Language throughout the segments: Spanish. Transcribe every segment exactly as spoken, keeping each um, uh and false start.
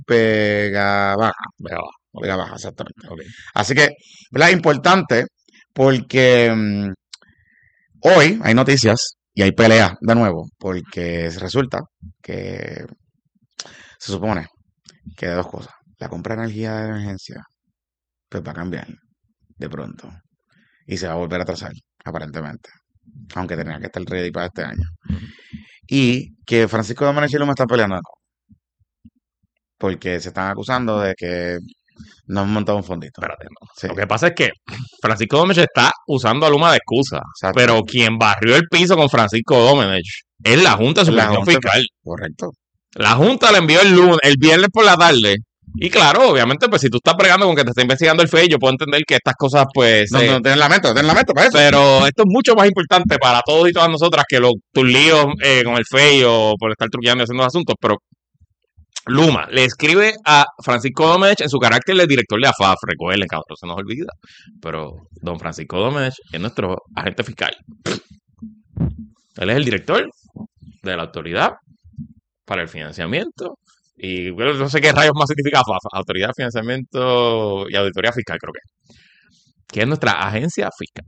Vega Baja. Vega Baja. Okay. Vega Baja, exactamente. Okay. Así que, ¿verdad? Importante porque um, hoy hay noticias y hay peleas de nuevo, porque resulta que se supone que de dos cosas. La compra de energía de emergencia pues va a cambiar de pronto y se va a volver a atrasar, aparentemente, aunque tenía que estar ready para este año. Y que Francisco Domínguez y Luma están peleando de nuevo, porque se están acusando de que no han montado un fondito. Espérate, no. Sí. Lo que pasa es que Francisco Domínguez está usando a Luma de excusa. Exacto. Pero quien barrió el piso con Francisco Domínguez es la Junta de Supervisión Fiscal. Correcto. La Junta le envió el lunes, el viernes por la tarde. Y claro, obviamente, pues si tú estás bregando con que te está investigando el F E I, yo puedo entender que estas cosas, pues... No, eh, no, ten la mente, ten la mente para eso. Pero esto es mucho más importante para todos y todas nosotras que los, tus líos eh, con el F E I o por estar truqueando y haciendo asuntos. Pero Luma le escribe a Francisco Domínguez en su carácter de director de A F A F. Recuerden, cabrón, no se nos olvida. Pero don Francisco Domínguez es nuestro agente fiscal. Él es el director de la autoridad para el financiamiento. Y bueno, no sé qué rayos más significa A F A F, Autoridad de Financiamiento y Auditoría Fiscal, creo que. Que es nuestra agencia fiscal.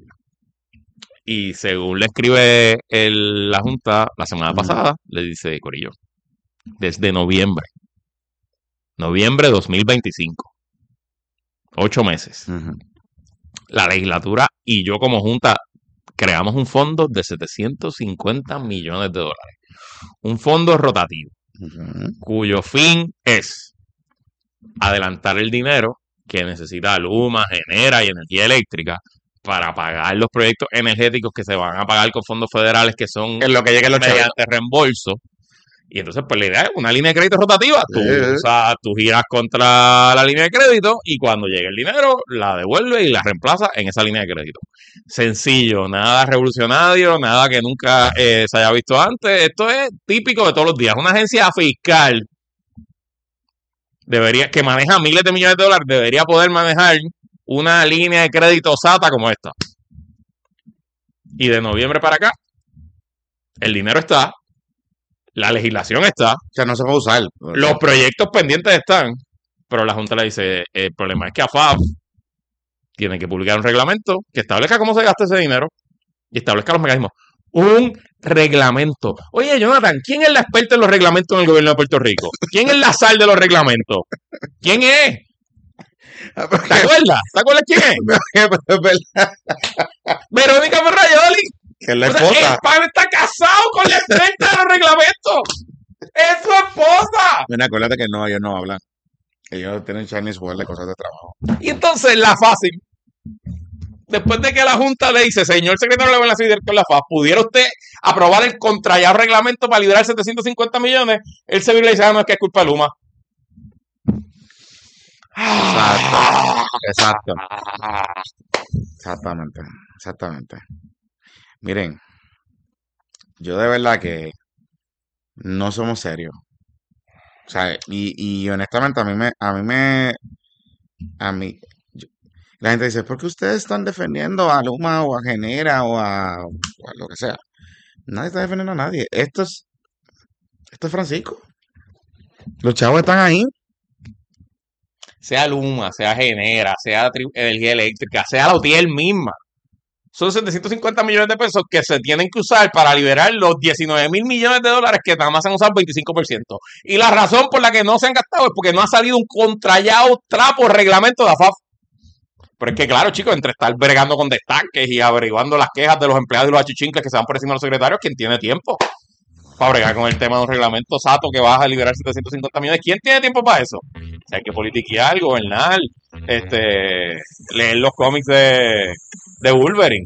Y según le escribe el, la Junta la semana uh-huh. pasada, le dice, Corillo, desde noviembre, noviembre de dos mil veinticinco, ocho meses, uh-huh. la legislatura y yo como Junta creamos un fondo de setecientos cincuenta millones de dólares. Un fondo rotativo. Uh-huh. Cuyo fin es adelantar el dinero que necesita Luma, Genera y Energía Eléctrica para pagar los proyectos energéticos que se van a pagar con fondos federales que son en lo que llegue los mediante reembolso. Y entonces, pues la idea es una línea de crédito rotativa. Tú, uh-huh. o sea, tú giras contra la línea de crédito y cuando llegue el dinero, la devuelve y la reemplaza en esa línea de crédito. Sencillo, nada revolucionario, nada que nunca eh, se haya visto antes. Esto es típico de todos los días. Una agencia fiscal debería, que maneja miles de millones de dólares debería poder manejar una línea de crédito SATA como esta. Y de noviembre para acá, el dinero está. La legislación está. O sea, no se puede usar. Los proyectos pendientes están. Pero la Junta le dice, el problema es que A F A F tiene que publicar un reglamento que establezca cómo se gasta ese dinero y establezca los mecanismos. Un reglamento. Oye, Jonathan, ¿quién es la experta en los reglamentos en el gobierno de Puerto Rico? ¿Quién es la sal de los reglamentos? ¿Quién es? ¿Te acuerdas? ¿Te acuerdas quién es? Verónica Ferrayoli. Que es la o sea, esposa. El padre está casado con la experta de los reglamentos. ¡Es su esposa! Mira, acuérdate que no, ellos no hablan. Ellos tienen Chinese Wall de cosas de trabajo. Y entonces, la fácil. Después de que la Junta le dice, señor secretario de la Gobernación y director de la F A F, ¿pudiera usted aprobar el contrallado reglamento para liberar setecientos cincuenta millones? Él se vira y dice, ah, no, es que es culpa de Luma. Exacto. Exacto. Exactamente. Exactamente. Miren, yo de verdad que no somos serios. O sea, y, y honestamente a mí me, a mí me, a mí, yo, la gente dice, ¿por qué ustedes están defendiendo a Luma o a Genera o a, o a lo que sea? Nadie está defendiendo a nadie. Esto es, esto es Francisco. Los chavos están ahí. Sea Luma, sea Genera, sea Energía Eléctrica, sea la U T I E L misma. Son setecientos cincuenta millones de pesos que se tienen que usar para liberar los diecinueve mil millones de dólares que nada más se han usado el veinticinco por ciento. Y la razón por la que no se han gastado es porque no ha salido un contrallado trapo reglamento de A F A F. Pero es que claro, chicos, entre estar bregando con destaques y averiguando las quejas de los empleados y los achichincles que se van por encima de los secretarios, ¿quién tiene tiempo para bregar con el tema de un reglamento SATO que va a liberar setecientos cincuenta millones? ¿Quién tiene tiempo para eso? O sea, hay que politiquear, gobernar, este, leer los cómics de, de Wolverine.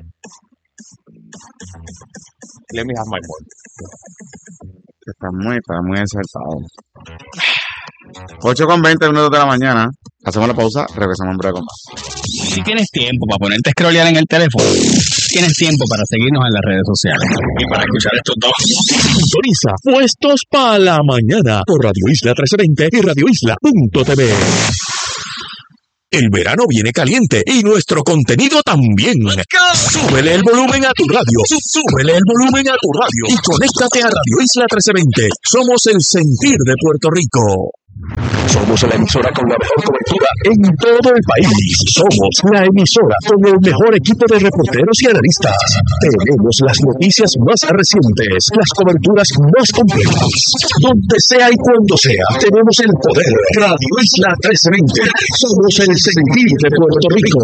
Let me have my point. Está muy, está muy acertado. ocho con veinte minutos de la mañana. Hacemos la pausa, regresamos en breve con más. Si tienes tiempo para ponerte a scrollear en el teléfono, tienes tiempo para seguirnos en las redes sociales y para escuchar estos dos. Sintoniza Puestos para la Mañana por Radio Isla trescientos veinte y Radio Isla punto t v. El verano viene caliente y nuestro contenido también. Súbele el volumen a tu radio. Súbele el volumen a tu radio y conéctate a Radio Isla trescientos veinte. Somos el sentir de Puerto Rico. Somos la emisora con la mejor cobertura en todo el país. Somos la emisora con el mejor equipo de reporteros y analistas. Tenemos las noticias más recientes, las coberturas más completas. Donde sea y cuando sea, tenemos el poder. Radio Isla trece veinte. Somos el sentir de Puerto Rico.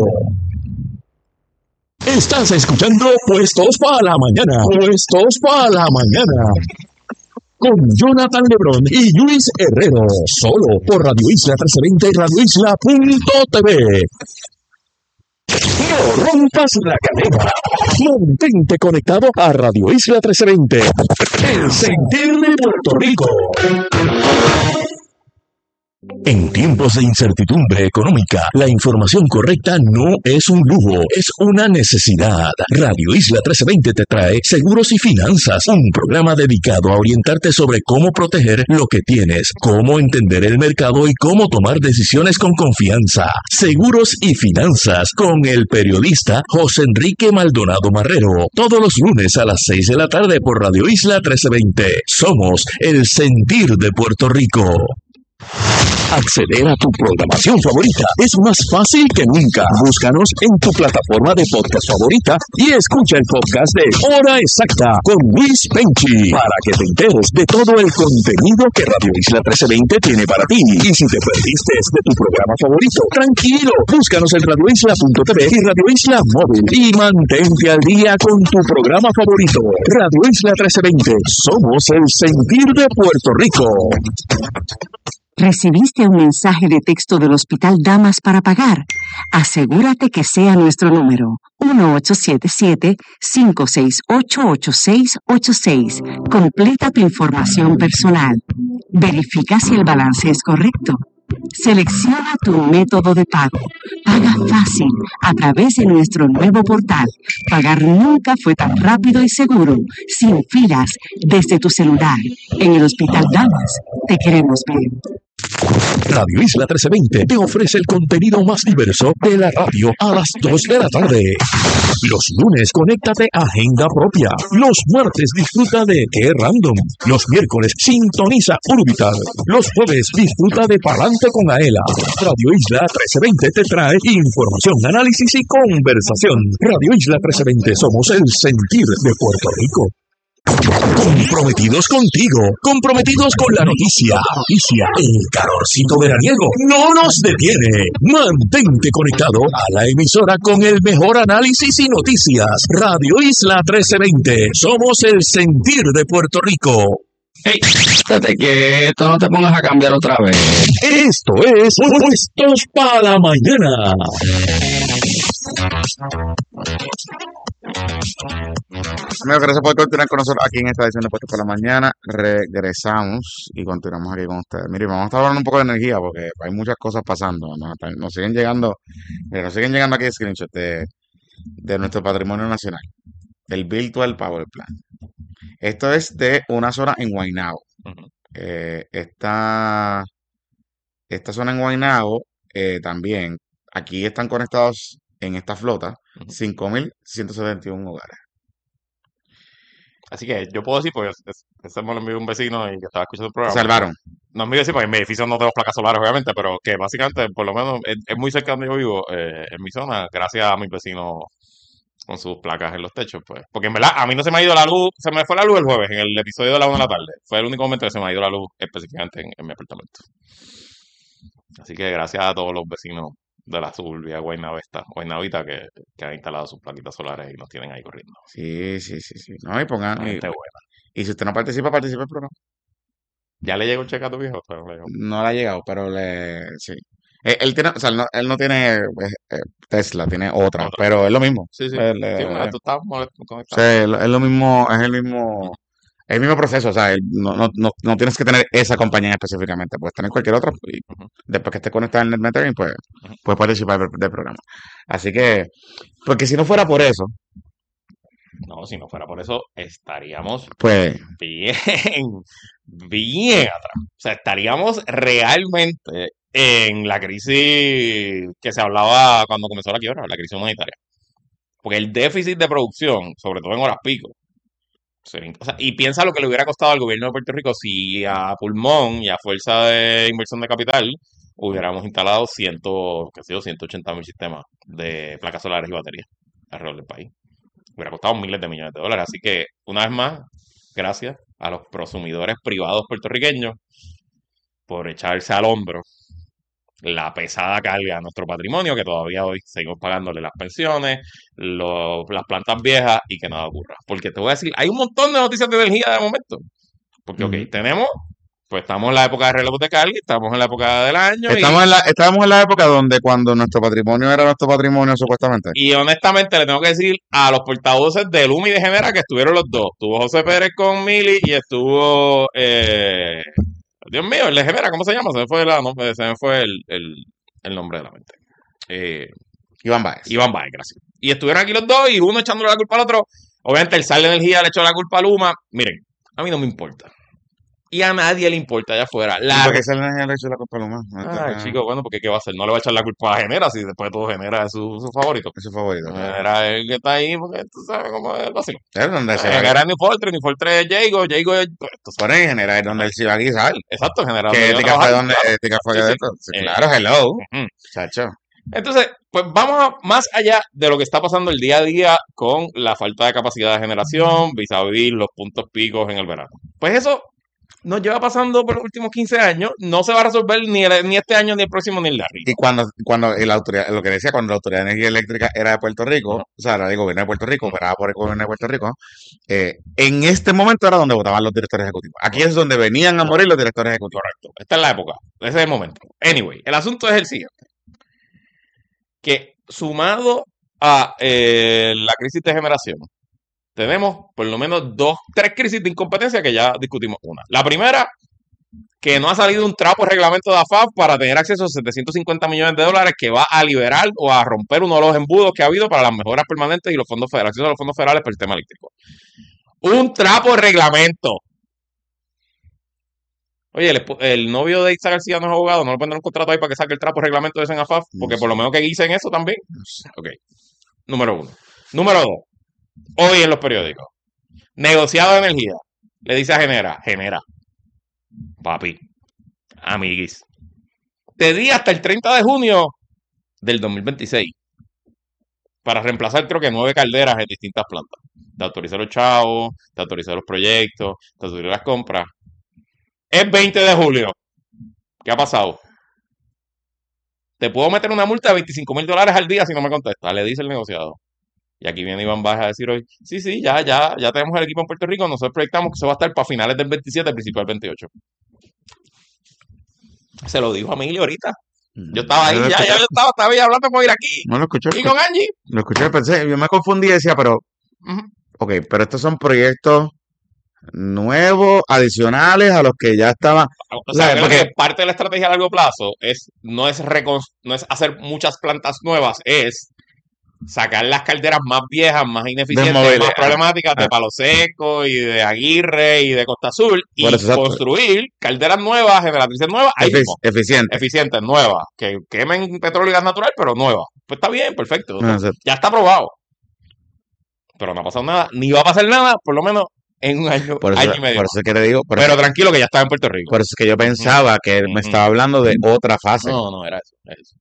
Estás escuchando Puestos para la Mañana. Puestos para la Mañana. Con Jonathan Lebrón y Luis Herrero, solo por Radio Isla trece veinte y radio isla punto t v. No rompas la cadena. Mantente conectado a Radio Isla trece veinte. El sentir de Puerto Rico. En tiempos de incertidumbre económica, la información correcta no es un lujo, es una necesidad. Radio Isla trece veinte te trae Seguros y Finanzas, un programa dedicado a orientarte sobre cómo proteger lo que tienes, cómo entender el mercado y cómo tomar decisiones con confianza. Seguros y Finanzas con el periodista José Enrique Maldonado Marrero, todos los lunes a las seis de la tarde por Radio Isla trece veinte. Somos el sentir de Puerto Rico. Acceder a tu programación favorita es más fácil que nunca. Búscanos en tu plataforma de podcast favorita y escucha el podcast de Hora Exacta con Luis Penchi para que te enteres de todo el contenido que Radio Isla trece veinte tiene para ti. Y si te perdiste de tu programa favorito, tranquilo, búscanos en radio isla punto t v y Radio Isla Móvil y mantente al día con tu programa favorito. Radio Isla trece veinte, somos el sentir de Puerto Rico. ¿Recibiste un mensaje de texto del Hospital Damas para pagar? Asegúrate que sea nuestro número uno ocho siete siete, cinco seis ocho, ocho seis ocho seis. Completa tu información personal. Verifica si el balance es correcto. Selecciona tu método de pago. Paga fácil a través de nuestro nuevo portal. Pagar nunca fue tan rápido y seguro, sin filas, desde tu celular. En el Hospital Damas te queremos ver. Radio Isla trece veinte te ofrece el contenido más diverso de la radio a las dos de la tarde. Los lunes, conéctate a Agenda Propia. Los martes, disfruta de Qué Random. Los miércoles, sintoniza Urbital. Los jueves, disfruta de Palante con Aela. Radio Isla trece veinte te trae información, análisis y conversación. Radio Isla trece veinte, somos el sentir de Puerto Rico. Comprometidos contigo, comprometidos con la noticia. Noticia, el calorcito veraniego no nos detiene. Mantente conectado a la emisora con el mejor análisis y noticias. Radio Isla trece veinte, somos el sentir de Puerto Rico. Hey, estate quieto, no te pongas a cambiar otra vez. Esto es Puestos para la Mañana. Amigos, gracias por continuar con nosotros aquí en esta edición de Puestos por la Mañana. Regresamos y continuamos aquí con ustedes. Mire, vamos a estar hablando un poco de energía porque hay muchas cosas pasando. Nos, nos siguen llegando, mire, nos siguen llegando aquí screenshots de, de nuestro patrimonio nacional, el Virtual Power Plant. Esto es de una zona en Guaynabo. Ujú. Eh, esta, esta zona en Guaynabo eh, también, aquí están conectados en esta flota Ujú. cinco mil ciento setenta y uno hogares. Así que yo puedo decir, porque es- ese me lo envió un vecino y que estaba escuchando el programa. Salvaron. No es mi vecino, porque en mi edificio no tengo placas solares, obviamente, pero que básicamente, por lo menos, es, es muy cerca donde yo vivo, eh, en mi zona, gracias a mis vecinos con sus placas en los techos, pues. Porque en verdad, a mí no se me ha ido la luz, se me fue la luz el jueves, en el episodio de la una de la tarde. Fue el único momento que se me ha ido la luz específicamente en, en mi apartamento. Así que gracias a todos los vecinos de la Suburbia Guaynabesta, Guaynabita, que, que han instalado sus plaquitas solares y nos tienen ahí corriendo. Sí, sí, sí, sí. No, y pongan, Una y, gente buena. y si usted no participa, participe el programa. ¿Ya le llegó el cheque a tu viejo? Todavía no le llegó. No le ha llegado, pero le, sí. Él, él tiene, o sea, él no, él no tiene eh, eh, Tesla, tiene otra, Otra. pero es lo mismo. Sí, sí. Él, Sí, eh, bueno, tú estás molesto con o esta. sea, es, es lo mismo, es el mismo, es el mismo proceso, o sea, él- no, no, no, no tienes que tener esa compañía específicamente, puedes tener cualquier otra y Ujú. después que esté conectada en el metering, pues Ujú. puedes participar del, del programa. Así que, porque si no fuera por eso, No, si no fuera por eso, estaríamos pues, bien, bien atrás. O sea, estaríamos realmente en la crisis que se hablaba cuando comenzó la quiebra, la crisis humanitaria. Porque el déficit de producción, sobre todo en horas pico, o Sería in- o sea, y piensa lo que le hubiera costado al gobierno de Puerto Rico si a pulmón y a fuerza de inversión de capital hubiéramos instalado cien, qué sé yo, ciento ochenta mil sistemas de placas solares y baterías alrededor del país. Hubiera costado miles de millones de dólares. Así que, una vez más, gracias a los prosumidores privados puertorriqueños por echarse al hombro la pesada carga a nuestro patrimonio, que todavía hoy seguimos pagándole las pensiones, los- las plantas viejas y que nada ocurra. Porque te voy a decir, hay un montón de noticias de energía de momento. Porque, ok, Ujú. tenemos, pues estamos en la época de relevos de carga, estamos en la época del año Estamos en la, estábamos en la época donde cuando nuestro patrimonio era nuestro patrimonio, supuestamente. y, y honestamente le tengo que decir a los portavoces de Luma y de Genera que estuvieron los dos. Estuvo José Pérez con Mili y estuvo, eh, Dios mío, el de Genera, ¿cómo se llama? Se me fue, la, no, se me fue el, el, el nombre de la mente. Eh, Iván Báez. Iván Baez, gracias. Y estuvieron aquí los dos y uno echándole la culpa al otro. Obviamente el Sal de Energía le echó la culpa a Luma. Miren, a mí no me importa. Y a nadie le importa allá afuera. ¿Y La... por qué se le ha hecho la culpa a Luma? No está- Ay, chico, bueno, porque ¿qué va a hacer? No le va a echar la culpa a Genera si después todo Genera es su, su favorito. Es su favorito. claro. Genera es el que está ahí porque tú sabes cómo es el vacilo. Es donde se va Genera es New Fortress, New Fortress es Jago, Jago es... pues, tú sabes. Por en general, es donde él se iba a guisar. Exacto, Genera. Que donde yo ética fue trabajo. donde, ética fue Sí, de sí. esto. Sí, Eh, claro, hello. Ujú. Chacho. Entonces, pues vamos a, más allá de lo que está pasando el día a día con la falta de capacidad de generación, vis a vis los puntos picos en el verano. Pues eso nos lleva pasando por los últimos quince años, no se va a resolver ni, el- ni este año, ni el próximo, ni el de arriba. Y cuando, cuando la autoridad, lo que decía, cuando la Autoridad de Energía Eléctrica era de Puerto Rico, Ujú. o sea, era del gobierno de Puerto Rico, operada por el gobierno de Puerto Rico, eh, en este momento era donde votaban los directores ejecutivos. Aquí es donde venían a morir los directores ejecutivos. Correcto. Esta es la época, ese es el momento. Anyway, el asunto es el siguiente. Que sumado a eh, la crisis de generación, tenemos por lo menos dos, tres crisis de incompetencia que ya discutimos una. La primera, que no ha salido un trapo de reglamento de A F A P para tener acceso a setecientos cincuenta millones de dólares que va a liberar o a romper uno de los embudos que ha habido para las mejoras permanentes y los fondos federales, acceso a los fondos federales para el tema eléctrico. Un trapo de reglamento. Oye, el, esp- el novio de Itza García no es abogado, no le pueden dar un contrato ahí para que saque el trapo de reglamento de ese en A F A P, porque No por lo sé. menos que guisen eso también. No sé. Ok. Número uno. Número dos. Hoy en los periódicos. Negociado de energía. Le dice a Genera. Genera. Papi. Amiguis. Te di hasta el treinta de junio del dos mil veintiséis para reemplazar creo que nueve calderas en distintas plantas. Te autoricé los chavos, te autoricé los proyectos, te autoricé las compras. Es veinte de julio. ¿Qué ha pasado? Te puedo meter una multa de veinticinco mil dólares al día si no me contestas, le dice el negociado. Y aquí viene Iván Baja a decir hoy, sí, sí, ya, ya, ya tenemos el equipo en Puerto Rico, nosotros proyectamos que eso va a estar para finales del veintisiete, principio del veintiocho. Se lo dijo a Emilio ahorita. Yo estaba ahí, No lo ya, ya escuché. yo estaba, estaba ahí hablando con ir aquí. No lo escuché. Y con Angie. Lo escuché, pensé, yo me confundí y decía, pero, Ujú. ok, pero estos son proyectos nuevos, adicionales a los que ya estaban. O sea, ¿Sabes? creo Porque que parte de la estrategia a largo plazo es no es recon- no es hacer muchas plantas nuevas, es sacar las calderas más viejas, más ineficientes, Desmover- más problemáticas de ah. Palo Seco y de Aguirre y de Costa Azul y Por eso, exacto. construir calderas nuevas, generatrices nuevas, ahí efic- mismo, eficiente. eficientes, nuevas, que quemen petróleo y gas natural, pero nuevas. Pues está bien, perfecto. No, exacto. Ya está aprobado. Pero no ha pasado nada, ni va a pasar nada, por lo menos en un año, Por eso, año y medio. por más. eso es que te digo, por, Pero eso, tranquilo que ya está en Puerto Rico. por eso es que yo pensaba que él me Ujú. estaba hablando de otra fase. No, no, era eso, era eso.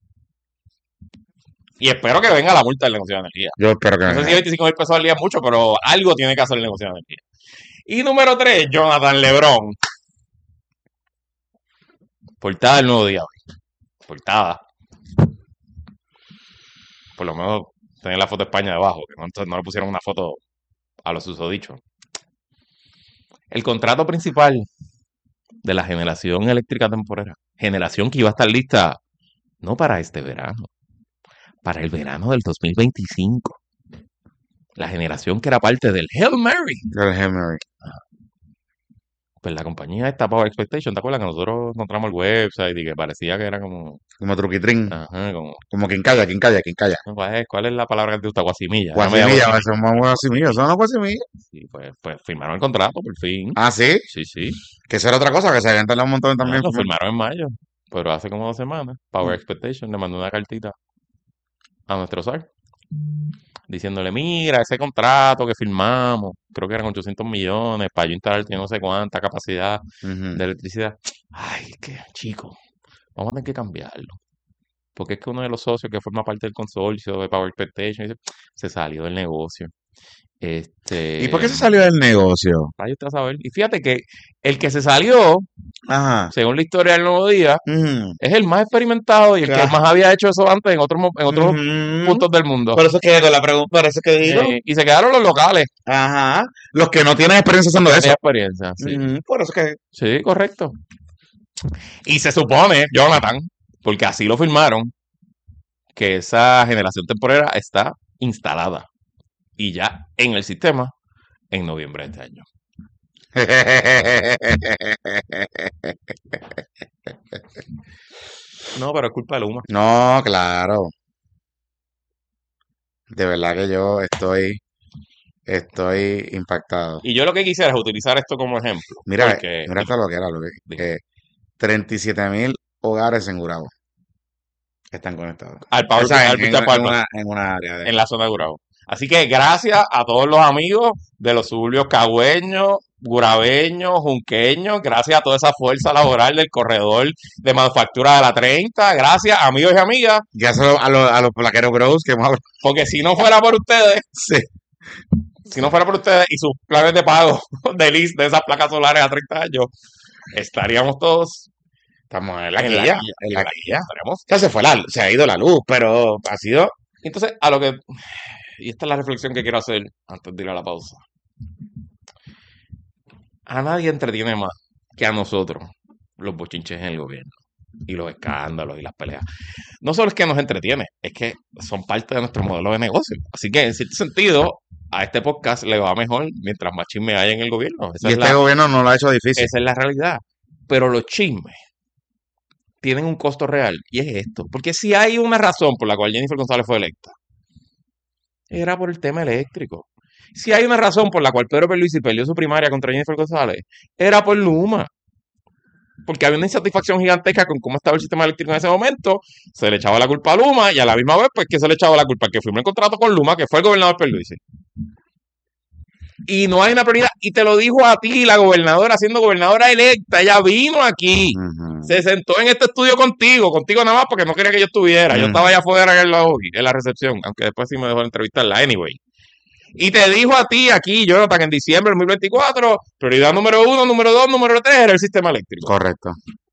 Y espero que venga la multa del negocio de energía. Yo espero que No sé venga. si veinticinco mil pesos al día es mucho, pero algo tiene que hacer el negocio de energía. Y número tres, Jonathan Lebrón. Portada del Nuevo Día hoy. Portada. Por lo menos tener la foto de España debajo, que no, entonces no le pusieron una foto a los susodichos. El contrato principal de la generación eléctrica temporera. Generación que iba a estar lista no para este verano, para el verano del dos mil veinticinco. La generación que era parte del Hail Mary. El Henry. Pues la compañía esta Power Expectation, ¿te acuerdas que nosotros encontramos el website y que parecía que era como... Como truquitrín. Ajá, como... Como quien calla, quien calla, quien calla. ¿Cuál es, cuál es la palabra que te gusta? Guasimilla. Ya me Guasimilla, llamo- son más guasimillas, son los guasimillas. Sí, pues, pues firmaron el contrato, por fin. Ah, sí, Sí, sí. que eso era otra cosa, que se habían tardado un montón también. Ah, lo firmaron en mayo, pero hace como dos semanas. Power Expectation le mandó una cartita a nuestro S A R diciéndole, mira, ese contrato que firmamos, creo que eran ochocientos millones para yo instalar no sé cuánta capacidad Ujú. de electricidad. Ay, que chico, vamos a tener que cambiarlo. Porque es que uno de los socios que forma parte del consorcio de Power Expectation dice, se salió del negocio. Este, ¿Y por qué se salió del negocio? Vaya usted a saber. Y fíjate que el que se salió, Ajá. según la historia del Nuevo Día, Ujú. es el más experimentado y el que Ah. más había hecho eso antes en otros mo- en otros Ujú. puntos del mundo. Por eso es que la pregunta, por eso es que digo. Eh, y se quedaron los locales. Ajá. Los que no tienen experiencia haciendo Tenía eso. experiencia, sí. Ujú. Por eso es que. Sí, correcto. Y se supone, Jonathan, porque así lo firmaron, que esa generación temporera está instalada y ya en el sistema en noviembre de este año. No, pero es culpa de Luma. No, claro. De verdad que yo estoy, estoy impactado. Y yo lo que quisiera es utilizar esto como ejemplo. Mira, porque, mira hasta lo que era, lo que, Dime. eh, treinta y siete mil hogares en Gurabo están conectados. al Power O sea, al en, en- Power en Plant, una, en una área de... en la zona de Gurabo. Así que gracias a todos los amigos de los suburbios cagüeños, gurabeños, junqueños, gracias a toda esa fuerza laboral del corredor de manufactura de la treinta, gracias amigos y amigas, Gracias a los, a los, a los plaqueros bros que hemos hablado. porque si no fuera por ustedes, Sí. si no fuera por ustedes y sus planes de pago de lease de esas placas solares a treinta años, estaríamos todos Estamos en la en la quilla, quilla, en la en la quilla. estaríamos. Ya se fue la, se ha ido la luz, pero ha sido... Entonces, a lo que, y esta es la reflexión que quiero hacer antes de ir a la pausa. A nadie entretiene más que a nosotros los bochinches en el gobierno y los escándalos y las peleas. No solo es que nos entretiene, es que son parte de nuestro modelo de negocio. Así que, en cierto sentido, a este podcast le va mejor mientras más chisme haya en el gobierno. Esa, Y es este la, gobierno no lo ha hecho difícil. esa es la realidad. Pero los chismes tienen un costo real y es esto. Porque si hay una razón por la cual Jennifer González fue electa, era por el tema eléctrico. Si hay una razón por la cual Pedro Pierluisi perdió su primaria contra Jennifer González, era por Luma. Porque había una insatisfacción gigantesca con cómo estaba el sistema eléctrico en ese momento. Se le echaba la culpa a Luma y a la misma vez, pues, que se le echaba la culpa al que firmó el contrato con Luma, que fue el gobernador Pierluisi. Y no hay una prioridad. Y te lo dijo a ti, la gobernadora, siendo gobernadora electa. Ella vino aquí. Ujú. Se sentó en este estudio contigo, contigo nada más porque no quería que yo estuviera. Yo Ujú. estaba allá afuera en la, en la recepción, aunque después sí me dejó entrevistarla, anyway. Y te dijo a ti aquí, Jonathan, en diciembre del dos mil veinticuatro, prioridad número uno, número dos, número tres era el sistema eléctrico. Correcto.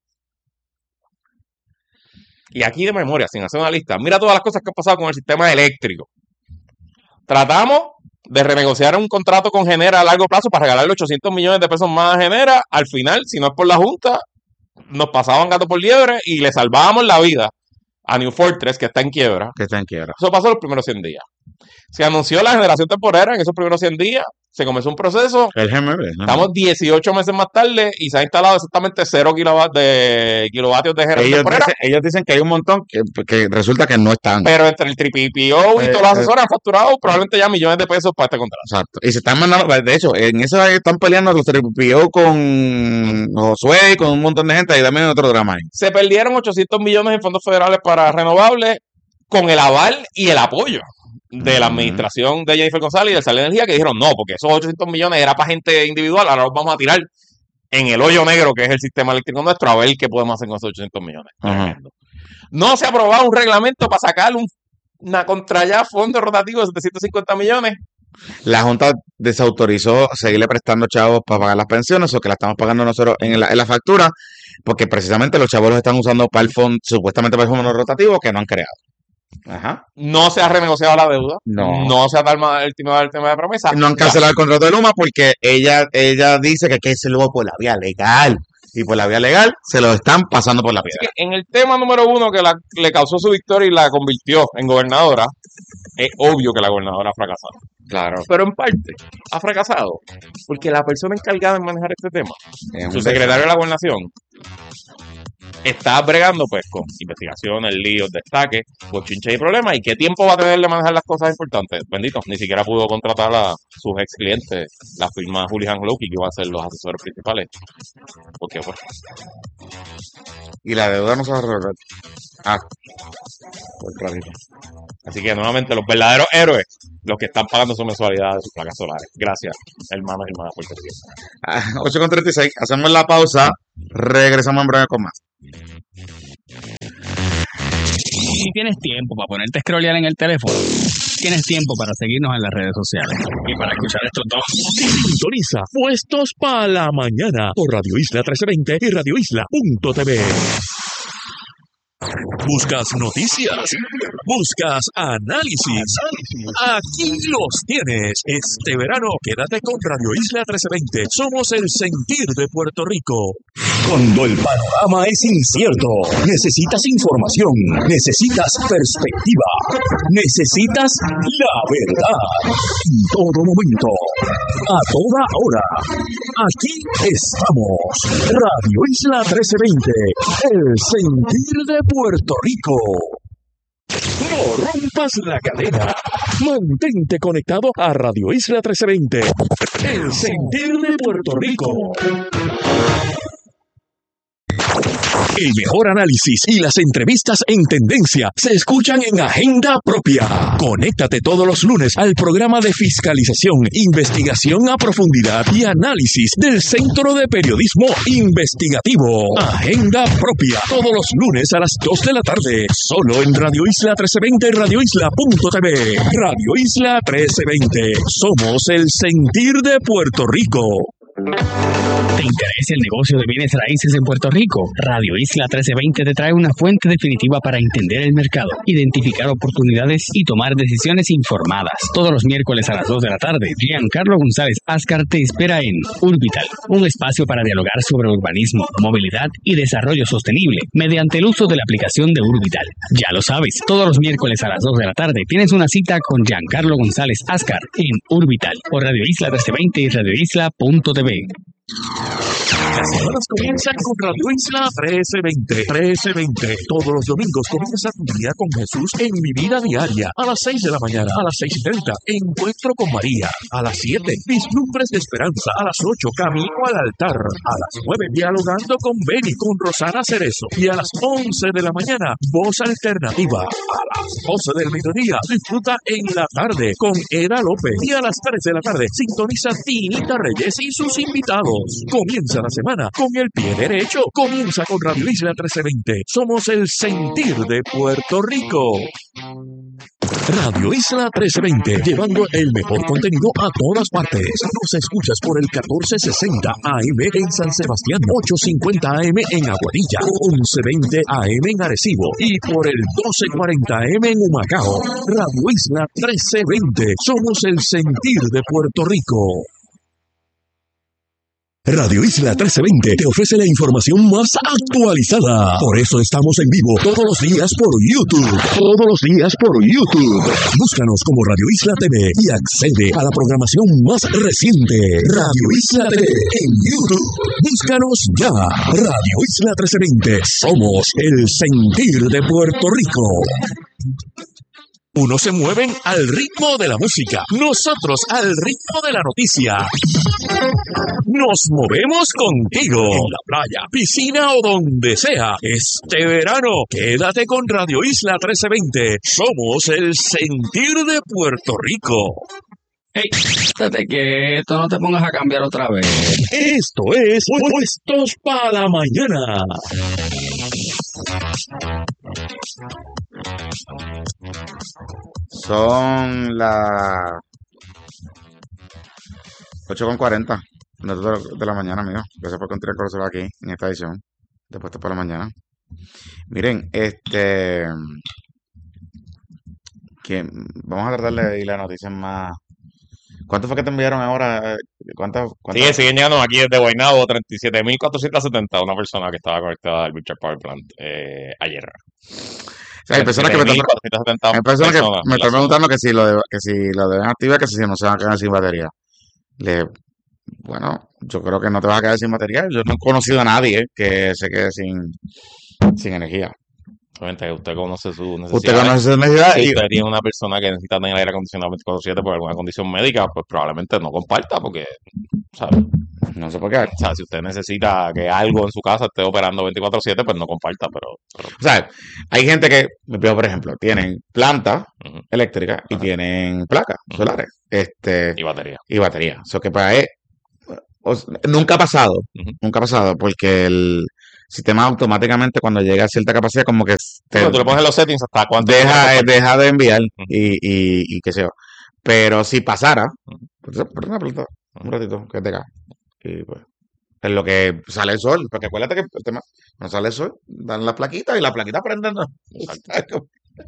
Y aquí de memoria, sin hacer una lista, mira todas las cosas que han pasado con el sistema eléctrico. Tratamos de renegociar un contrato con Genera a largo plazo para regalarle ochocientos millones de pesos más a Genera. Al final, si no es por la Junta, nos pasaban gato por liebre y le salvábamos la vida a New Fortress, que está en quiebra. Que está en quiebra. Eso pasó los primeros cien días. Se anunció la generación temporera en esos primeros cien días. Se comenzó un proceso. El G M B. ¿no? Estamos dieciocho meses más tarde y se ha instalado exactamente cero kilovatios de, kilovatios de generación Ellos temporera. dicen, ellos dicen que hay un montón que, que resulta que no están. Pero entre el triple P O y Eh, todos los eh. asesores han facturado probablemente ya millones de pesos para este contrato. Exacto. Y se están mandando, de hecho, en eso están peleando los Triple P O con Josué y con un montón de gente. Ahí también hay otro drama ahí. Se perdieron ochocientos millones en fondos federales para renovables con el aval y el apoyo de la Ujú. administración de Jennifer González y del Sal de Energía, que dijeron no, porque esos ochocientos millones era para gente individual, ahora los vamos a tirar en el hoyo negro que es el sistema eléctrico nuestro, a ver qué podemos hacer con esos ochocientos millones. Ajá. Tremendo. No se ha aprobado un reglamento para sacar un, una contra ya fondo rotativo de setecientos cincuenta millones. La Junta desautorizó seguirle prestando chavos para pagar las pensiones, o que la estamos pagando nosotros en la, en la factura, porque precisamente los chavos los están usando para el fondo, supuestamente para el fondo rotativo que no han creado. Ajá. No se ha renegociado la deuda. No. No se ha dado el tema, el tema de promesa. No han cancelado el contrato de Luma porque ella, ella dice que hay que hacerlo por la vía legal. Y por la vía legal se lo están pasando por la Así piedra. que en el tema número uno que la- le causó su victoria y la convirtió en gobernadora, es obvio que la gobernadora ha fracasado. Claro. Pero en parte ha fracasado porque la persona encargada en manejar este tema, Es su un secretario de la gobernación, está bregando pues con investigaciones, líos, destaques, bochinches y problemas. ¿Y qué tiempo va a tener de manejar las cosas importantes? Bendito, ni siquiera pudo contratar a sus ex clientes, la firma Julian Loki, que iban a ser los asesores principales. Porque pues, Y la deuda no se va a resolver. Ah, por clarito. Así que nuevamente los verdaderos héroes, los que están pagando su mensualidad de sus placas solares. Gracias, hermanos y hermanas Puerto Rico. Ah, ocho con treinta y seis, hacemos la pausa, regresamos en breve con más. Si tienes tiempo para ponerte a scrollear en el teléfono, tienes tiempo para seguirnos en las redes sociales y para escuchar estos dos. Sintoniza Puestos para la Mañana por Radio Isla trece veinte y radio isla punto t v. ¿Buscas noticias? ¿Buscas análisis? Aquí los tienes. Este verano quédate con Radio Isla trece veinte. Somos el sentir de Puerto Rico. Cuando el panorama es incierto, necesitas información, necesitas perspectiva, necesitas la verdad. En todo momento, a toda hora. Aquí estamos. Radio Isla trece veinte, el sentir de Puerto Rico. No rompas la cadena. Mantente conectado a Radio Isla trece veinte, el sentir de Puerto Rico. El mejor análisis y las entrevistas en tendencia se escuchan en Agenda Propia. Conéctate todos los lunes al programa de fiscalización, investigación a profundidad y análisis del Centro de Periodismo Investigativo. Agenda Propia, todos los lunes a las dos de la tarde, solo en Radio Isla trece veinte y radio isla punto t v. Radio Isla trece veinte, somos el sentir de Puerto Rico. ¿Te interesa el negocio de bienes raíces en Puerto Rico? Radio Isla trece veinte te trae una fuente definitiva para entender el mercado, identificar oportunidades y tomar decisiones informadas. Todos los miércoles a las dos de la tarde, Giancarlo González Ascar te espera en Urbital, un espacio para dialogar sobre urbanismo, movilidad y desarrollo sostenible mediante el uso de la aplicación de Urbital. Ya lo sabes, todos los miércoles a las dos de la tarde tienes una cita con Giancarlo González Ascar en Urbital por Radio Isla trece veinte y radio isla punto t v. Las semanas comienzan con Radio Isla trece veinte. trece veinte. Todos los domingos comienza tu día con Jesús en Mi Vida Diaria. A las seis de la mañana, a las seis y treinta, Encuentro con María. A las siete, Vislumbres de Esperanza. A las ocho, Camino al Altar. A las nueve, Dialogando con Beni, con Rosana Cerezo. Y a las once de la mañana, Voz Alternativa. A las doce del mediodía, disfruta En la Tarde con Eda López. Y a las tres de la tarde, sintoniza Tinita Reyes y sus invitados. Comienza la semana con el pie derecho. Comienza con Radio Isla trece veinte. Somos el sentir de Puerto Rico. Radio Isla trece veinte, llevando el mejor contenido a todas partes. Nos escuchas por el catorce sesenta A M en San Sebastián, ochocientos cincuenta A M en Aguadilla, once veinte A M en Arecibo y por el doce cuarenta A M en Humacao. Radio Isla trece veinte, somos el sentir de Puerto Rico. Radio Isla trece veinte te ofrece la información más actualizada. Por eso estamos en vivo todos los días por YouTube. Todos los días por YouTube. Búscanos como Radio Isla T V y accede a la programación más reciente. Radio Isla T V en YouTube. Búscanos ya. Radio Isla trece veinte. Somos el sentir de Puerto Rico. Unos se mueven al ritmo de la música, nosotros al ritmo de la noticia. Nos movemos contigo, en la playa, piscina o donde sea. Este verano, quédate con Radio Isla trece veinte. Somos el sentir de Puerto Rico. Hey, estate quieto, no te pongas a cambiar otra vez. Esto es Puestos para la Mañana. Son las ocho con cuarenta de la mañana, amigos. Gracias por continuar con nosotros aquí en esta edición de Puestos para la Mañana. Miren, este que vamos a tratar de ir las noticias más. ¿Cuánto fue que te enviaron ahora? ¿Cuántas? cuántas? Sí, siguen llegando aquí desde Guaynabo, treinta y siete mil cuatrocientos setenta, una persona que estaba conectada al Virtual Power Plant eh, ayer. O sea, hay personas que me están, hay personas que me están preguntando que si lo de, que si lo deben activar, que si no se van a quedar sin batería. Le, bueno, yo creo que no te vas a quedar sin batería. Yo no he conocido a nadie que se quede sin, sin energía. Obviamente usted conoce sus Usted necesidades. conoce sus necesidades Si y usted tiene una persona que necesita tener aire acondicionado veinticuatro siete por alguna condición médica, pues probablemente no comparta porque, ¿sabe? no sé por qué. O sea, si usted necesita que algo en su casa esté operando veinticuatro siete, pues no comparta, pero... pero O sea, hay gente que, me pido por ejemplo, tienen planta ujú, eléctrica y Ajá. tienen placas Ujú. solares este, Y batería. y batería. Eso que para él, o sea, nunca ha pasado, Ujú. nunca ha pasado, porque el sistema automáticamente cuando llega a cierta capacidad como que te Bueno, tú le pones los settings hasta cuánto tú quieres deja, compartir. deja de enviar Ujú. y, y, y qué sé yo. Pero si pasara, Ujú. pues, por una planta, un Ujú. ratito, que te cae. Y pues, en lo que sale el sol, porque acuérdate que el tema, cuando sale el sol, dan la plaquita y la plaquita prende, ¿no? Exacto.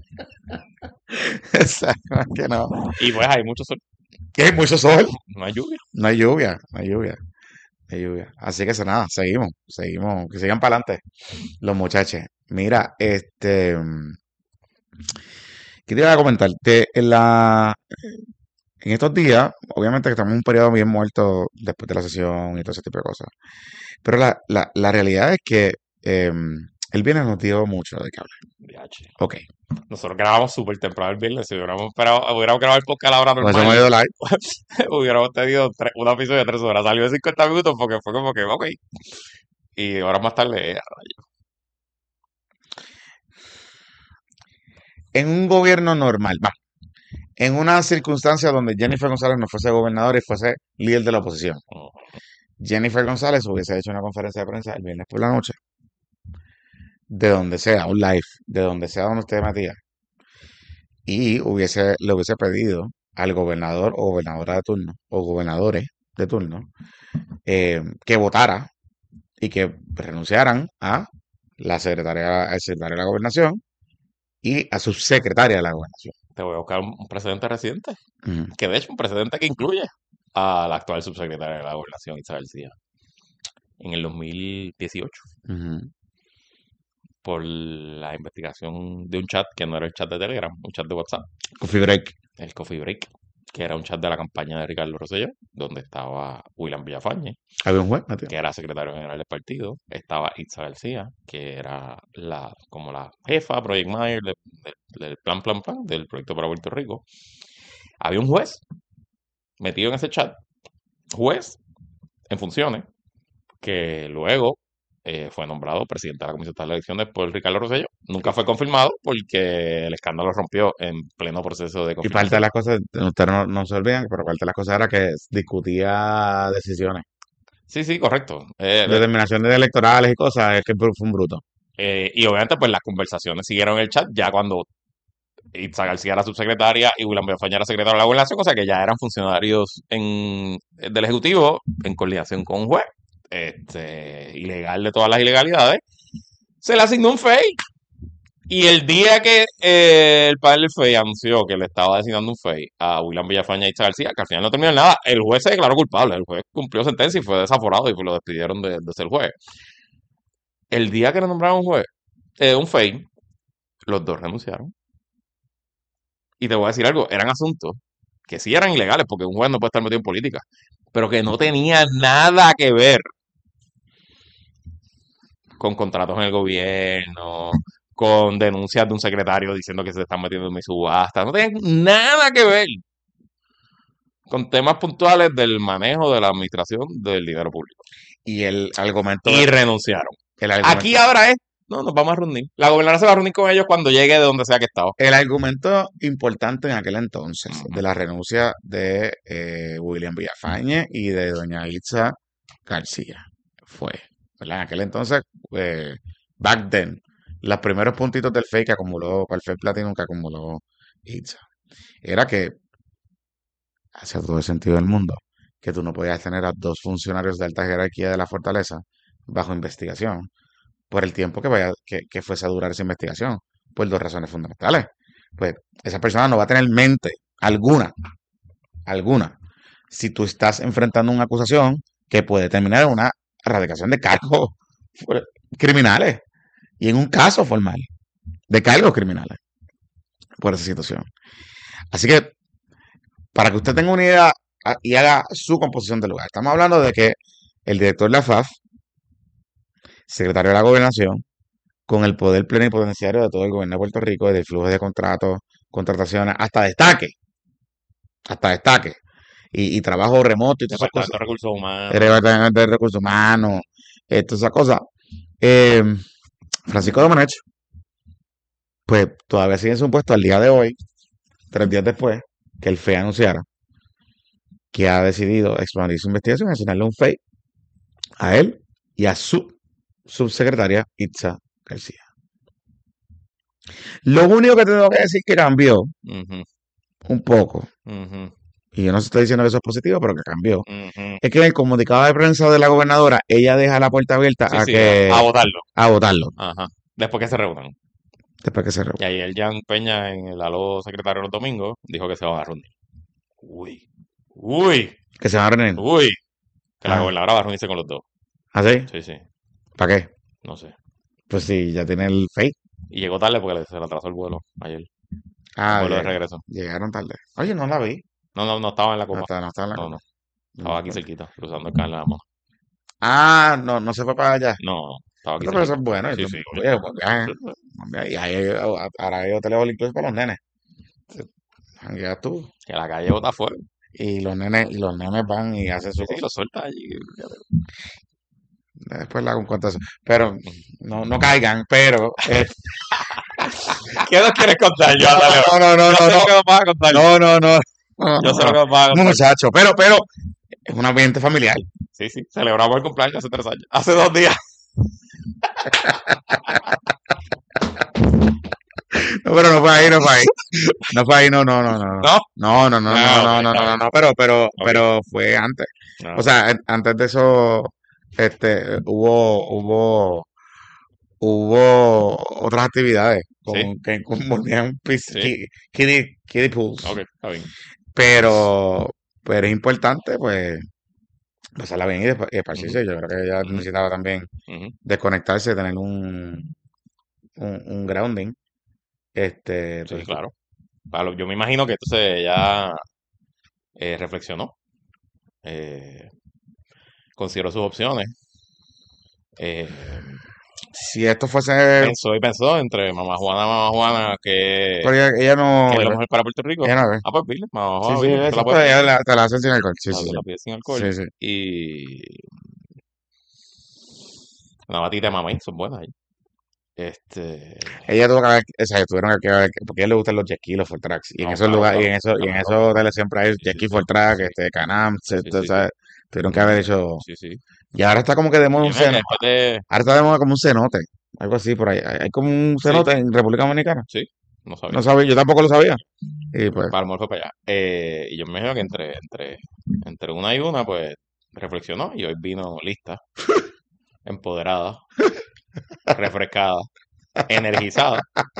Exacto, que no. Y pues hay mucho sol, Que hay mucho sol, no hay lluvia. no hay lluvia, no hay lluvia, no hay lluvia. Así que eso nada, seguimos, seguimos, que sigan para adelante los muchachos. Mira, este, ¿qué te iba a comentar? Te- en la, en estos días, obviamente que estamos en un periodo bien muerto después de la sesión y todo ese tipo de cosas. Pero la, la, la realidad es que eh, el viernes nos dio mucho de qué hablar. Diache. Ok, Nosotros grabamos súper temprano el viernes. Si hubiéramos, esperado, hubiéramos grabado el podcast a la hora pues hemos normal, ido live. hubiéramos tenido tres- un episodio de tres horas. Salió de cincuenta minutos porque fue como que, ok. Y ahora más tarde, eh, En un gobierno normal, va, en una circunstancia donde Jennifer González no fuese gobernadora y fuese líder de la oposición, oh, Jennifer González hubiese hecho una conferencia de prensa el viernes por la noche, de donde sea, un live, de donde sea donde usted metía, y hubiese, le hubiese pedido al gobernador o gobernadora de turno, o gobernadores de turno, eh, que votara y que renunciaran a la secretaria, al secretario de la gobernación y a subsecretaria de la gobernación. te voy a buscar un, un precedente reciente. Ujú. Que de hecho, un precedente que incluye a la actual subsecretaria de la Gobernación, Isabel García, en el dos mil dieciocho, Ujú. por la investigación de un chat que no era el chat de Telegram, un chat de WhatsApp, Coffee break. el Coffee Break, que era un chat de la campaña de Ricardo Rosselló, donde estaba William Villafañe, Había un juez, Mateo. que era secretario general del partido, estaba Isabel García, que era la, como la jefa, project manager de- de- del plan, plan, plan, del proyecto para Puerto Rico. Había un juez metido en ese chat, juez en funciones, que luego eh, fue nombrado presidente de la Comisión Estatal de Elecciones por Ricardo Rosselló. Nunca fue confirmado porque el escándalo rompió en pleno proceso de Y parte de confirmación. las cosas, ustedes no, no se olvidan, pero parte de las cosas era que discutía decisiones, Sí, sí, correcto. Eh, de- determinaciones electorales y cosas, es que fue un bruto. eh, y obviamente pues las conversaciones siguieron en el chat ya cuando Itza García era subsecretaria y William Villafañe era secretario de la Gobernación, o sea que ya eran funcionarios en, del Ejecutivo en coordinación con un juez, este, ilegal de todas las ilegalidades. Se le asignó un fake. Y el día que eh, el padre del F E I anunció que le estaba designando un F E I a William Villafañe y Itza García, que al final no terminó en nada, el juez se declaró culpable. El juez cumplió sentencia y fue desaforado y pues lo despidieron de, de ser juez. El día que le nombraron un juez, eh, un F E I, los dos renunciaron. Y te voy a decir algo, eran asuntos que sí eran ilegales, porque un juez no puede estar metido en política, pero que no tenían nada que ver con contratos en el gobierno, con denuncias de un secretario diciendo que se están metiendo en mi subasta, no tienen nada que ver con temas puntuales del manejo de la administración del dinero público. Y el argumento, Y renunciaron. el argumento, Aquí ahora es, no, nos vamos a reunir. La gobernadora se va a reunir con ellos cuando llegue de donde sea que estaba. el argumento importante en aquel entonces Ujú. de la renuncia de eh, William Villafañe y de doña Itza García fue, ¿verdad? En aquel entonces, eh, back then, los primeros puntitos del fake que acumuló, para el fake platino que acumuló Itza, era que hacía todo el sentido del mundo que tú no podías tener a dos funcionarios de alta jerarquía de la fortaleza bajo investigación por el tiempo que vaya, que, que fuese a durar esa investigación, por dos razones fundamentales. Pues esa persona no va a tener mente alguna, alguna, si tú estás enfrentando una acusación que puede terminar en una erradicación de cargos criminales y en un caso formal de cargos criminales por esa situación. Así que, para que usted tenga una idea a- y haga su composición del lugar, estamos hablando de que el director de la F A F, secretario de la Gobernación, con el poder plenipotenciario de todo el gobierno de Puerto Rico, del flujo de contratos, contrataciones, hasta destaque, hasta destaque, y, y trabajo remoto y todas esas Departamento cosas, de Recursos Humanos. el Departamento de Recursos Humanos, eh, todas esas cosas. Eh, Francisco Domenech, pues todavía sigue en su puesto al día de hoy, tres días después que el F E I anunciara que ha decidido expandir su investigación y asignarle un F E I a él y a su subsecretaria Itza García. Lo único que tengo que decir que cambió Ujú, un poco, ujú, y yo no estoy diciendo que eso es positivo, pero que cambió, ujú. es que en el comunicado de prensa de la gobernadora, ella deja la puerta abierta Sí, a sí, que a, a votarlo. a votarlo Ajá. Después que se reúnan. después que se Y reúna. ayer Jan Peña, en el aló secretario los domingos, dijo que se van a reunir. Uy, uy, Que se van a reunir. uy. Que la Ah. gobernadora va a reunirse con los dos. ¿Así? Sí, sí, ¿Para qué? no sé. Pues sí, ya tiene el F E I. Y llegó tarde porque le- se le atrasó el vuelo ayer. El Ah, vuelo de llega- regreso. llegaron tarde. Oye, no la vi. No, no, no estaba en la No copa. está, no está en la No, copa. no. Estaba aquí No. cerquita, cruzando el canal de la mano. Ah, no, no se fue para allá. No, no, estaba aquí Pero eso cerquita. es bueno. Sí, eso- sí, oye, buen viaje, buen viaje. Y ahí, ahora hay hoteles all inclusive para los nenes. Ya tú. Que la calle bota fuego. Y los nenes, y los nenes van y hacen su Sí, cosa. lo suelta allí. Después le hago un cuento de eso. Pero no, no caigan, pero. eh, ¿Qué nos quieres contar, yo? no, no, no, Yo sé no, lo que nos vas a contar. no, no, no. Yo sé lo que nos vas a contar. Muchacho, pero, pero, es un ambiente familiar. Sí, sí, celebramos el cumpleaños hace tres años. Hace dos días. No, pero no fue ahí, no fue ahí. No fue ahí, no, no, no, no. ¿No? No, no, no, Ah, no, ok, no, no, está no, bien. no, pero, pero, Ok. pero fue antes. No. O sea, en- antes de eso, este, hubo, hubo, hubo otras actividades con, Sí. que envolvían pis- Sí. ki- kiddie, kiddie pools. Ok, está bien. Pero, pero es importante, pues, pasarla bien y despa- y esparcirse. Ujú. Yo creo que ella Ujú. necesitaba también Ujú. desconectarse, tener un, un, un grounding. Este, Sí, entonces, claro. Claro, yo me imagino que entonces ella eh, reflexionó, eh, consideró sus opciones, eh, si esto fuese, pensó y pensó entre mamá Juana, mamá Juana, que, pero ella, ella no, que es lo mejor para Puerto Rico. ella no ve. Ah, pues Billy, mamá Sí, Juana, sí, Billy, te la exacto, puedes ella pedir. la- te la hacen sin alcohol. Sí, Ah, sí, te sí. la pides sin alcohol. Sí, sí. Y una batita de mamey, son buenas ahí. Este, Ella tuvo que haber, o sea, tuvieron que haber, porque a ella le gustan los jet ski, los full tracks, y en no, esos claro, lugares, y claro. en esos, y en Claro, esos claro. hoteles siempre hay Sí, jet sí, ski sí, full sí, track, sí. este, Canam, Sí, se- sí, tú sí, sabes, tuvieron que haber hecho, sí, sí. y ahora está como que de moda un Yo creo que cenote, después de... ahora está de moda como un cenote, algo así por ahí, hay, hay como un Sí, cenote en República Dominicana, sí, no sabía. no sabía, yo tampoco lo sabía, y pues, Para fue para allá. Eh, y yo me imagino que entre, entre, entre una y una, pues, reflexionó y hoy vino lista, empoderada, refrescada, energizada,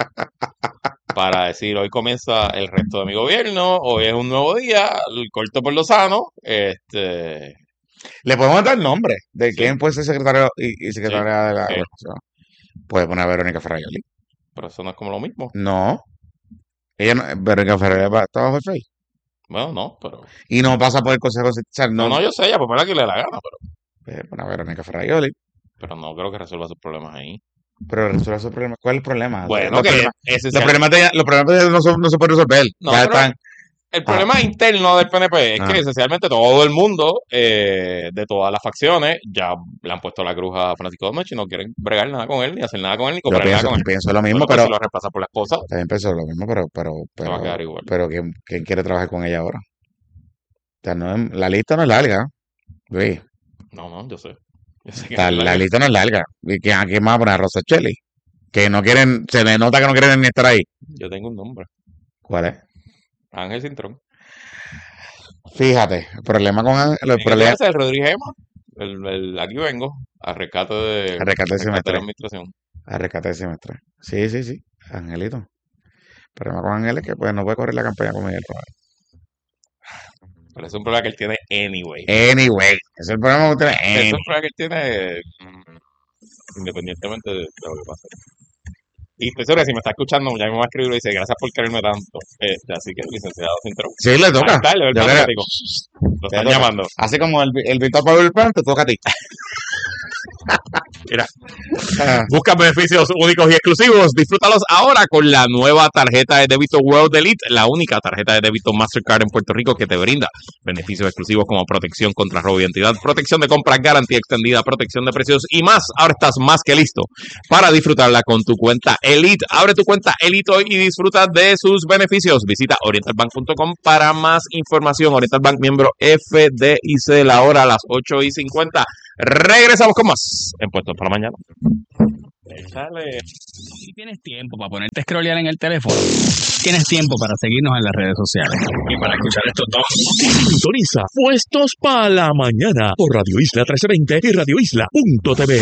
para decir, hoy comienza el resto de mi gobierno, hoy es un nuevo día, el corto por lo sano, este, le podemos dar nombre de Sí. quién puede ser secretario y, y secretaria de la Sí. gobernación. Puede poner a Verónica Ferrayoli. pero eso no es como lo mismo. No, ella no, Verónica Ferrayoli va- está bajo el F E I. Bueno, no, pero... Y no pasa por el Consejo Constitucional. No, No, no, yo sé, ella, pues la que le da la gana, pero, Eh, bueno, Verónica Ferrayoli. pero no creo que resuelva sus problemas ahí. Pero resuelve esos problemas. ¿Cuál es el problema? Bueno, los, que problemas, esencial- los problemas de ella, los problemas de ella no, son- no se pueden resolver. No, ya pero- están. El problema interno del P N P es Ah. que esencialmente todo el mundo eh, de todas las facciones ya le han puesto la cruz a Francisco Domech y no quieren bregar nada con él, ni hacer nada con él, ni Yo comprar nada pienso, con él. pienso lo mismo, Bueno, pues pero si lo reemplaza por la esposa, también pienso lo mismo, pero, pero, se va a pero, quedar igual. pero ¿quién, quién quiere trabajar con ella ahora? O sea, no es- la lista no es larga, Luis. No, no, yo sé. Yo sé que La, no es la larga. lista no es larga. ¿Y quién, a quién más va a poner? A Rosachelli. Que no quieren, se le nota que no quieren ni estar ahí. Yo tengo un nombre. ¿Cuál es? Ángel Cintrón. Fíjate, el problema con Ángel- el Tiene que problema, tirarse el Rodríguez Gema. El, el- aquí vengo, a rescate de, A rescate de de semestre. la administración. a rescate de semestre. Sí, sí, sí. Angelito. El problema con Ángel es que pues no puede correr la campaña con Miguel Pablo. Pero es un problema que él tiene anyway. Anyway, ese es el problema que usted Es tiene. un problema que él tiene mm, independientemente de, de lo que pase. Y estoy seguro que si me está escuchando, ya me va a escribir y dice, gracias por quererme tanto. Este, así que el licenciado Cintrón. Sí, le toca. Ahí está, el Yo plan creo- político. Lo Te están toca. llamando. Así como el, el Víctor Pablo del Plan, te toca a ti. Mira, busca beneficios únicos y exclusivos. Disfrútalos ahora con la nueva tarjeta de débito World Elite, la única tarjeta de débito Mastercard en Puerto Rico que te brinda beneficios exclusivos como protección contra robo de identidad, protección de compra, garantía extendida, protección de precios y más. Ahora estás más que listo para disfrutarla con tu cuenta Elite. Abre tu cuenta Elite hoy y disfruta de sus beneficios. Visita oriental bank punto com para más información. Oriental Bank, miembro F D I C, la hora a las ocho y cincuenta. Regresamos con más en Puestos para Mañana. Déjale. Si tienes tiempo para ponerte a scrollear en el teléfono, tienes tiempo para seguirnos en las redes sociales y para escuchar estos dos. Sintoniza Puestos para la Mañana por Radio Isla trece veinte y radio isla punto t v.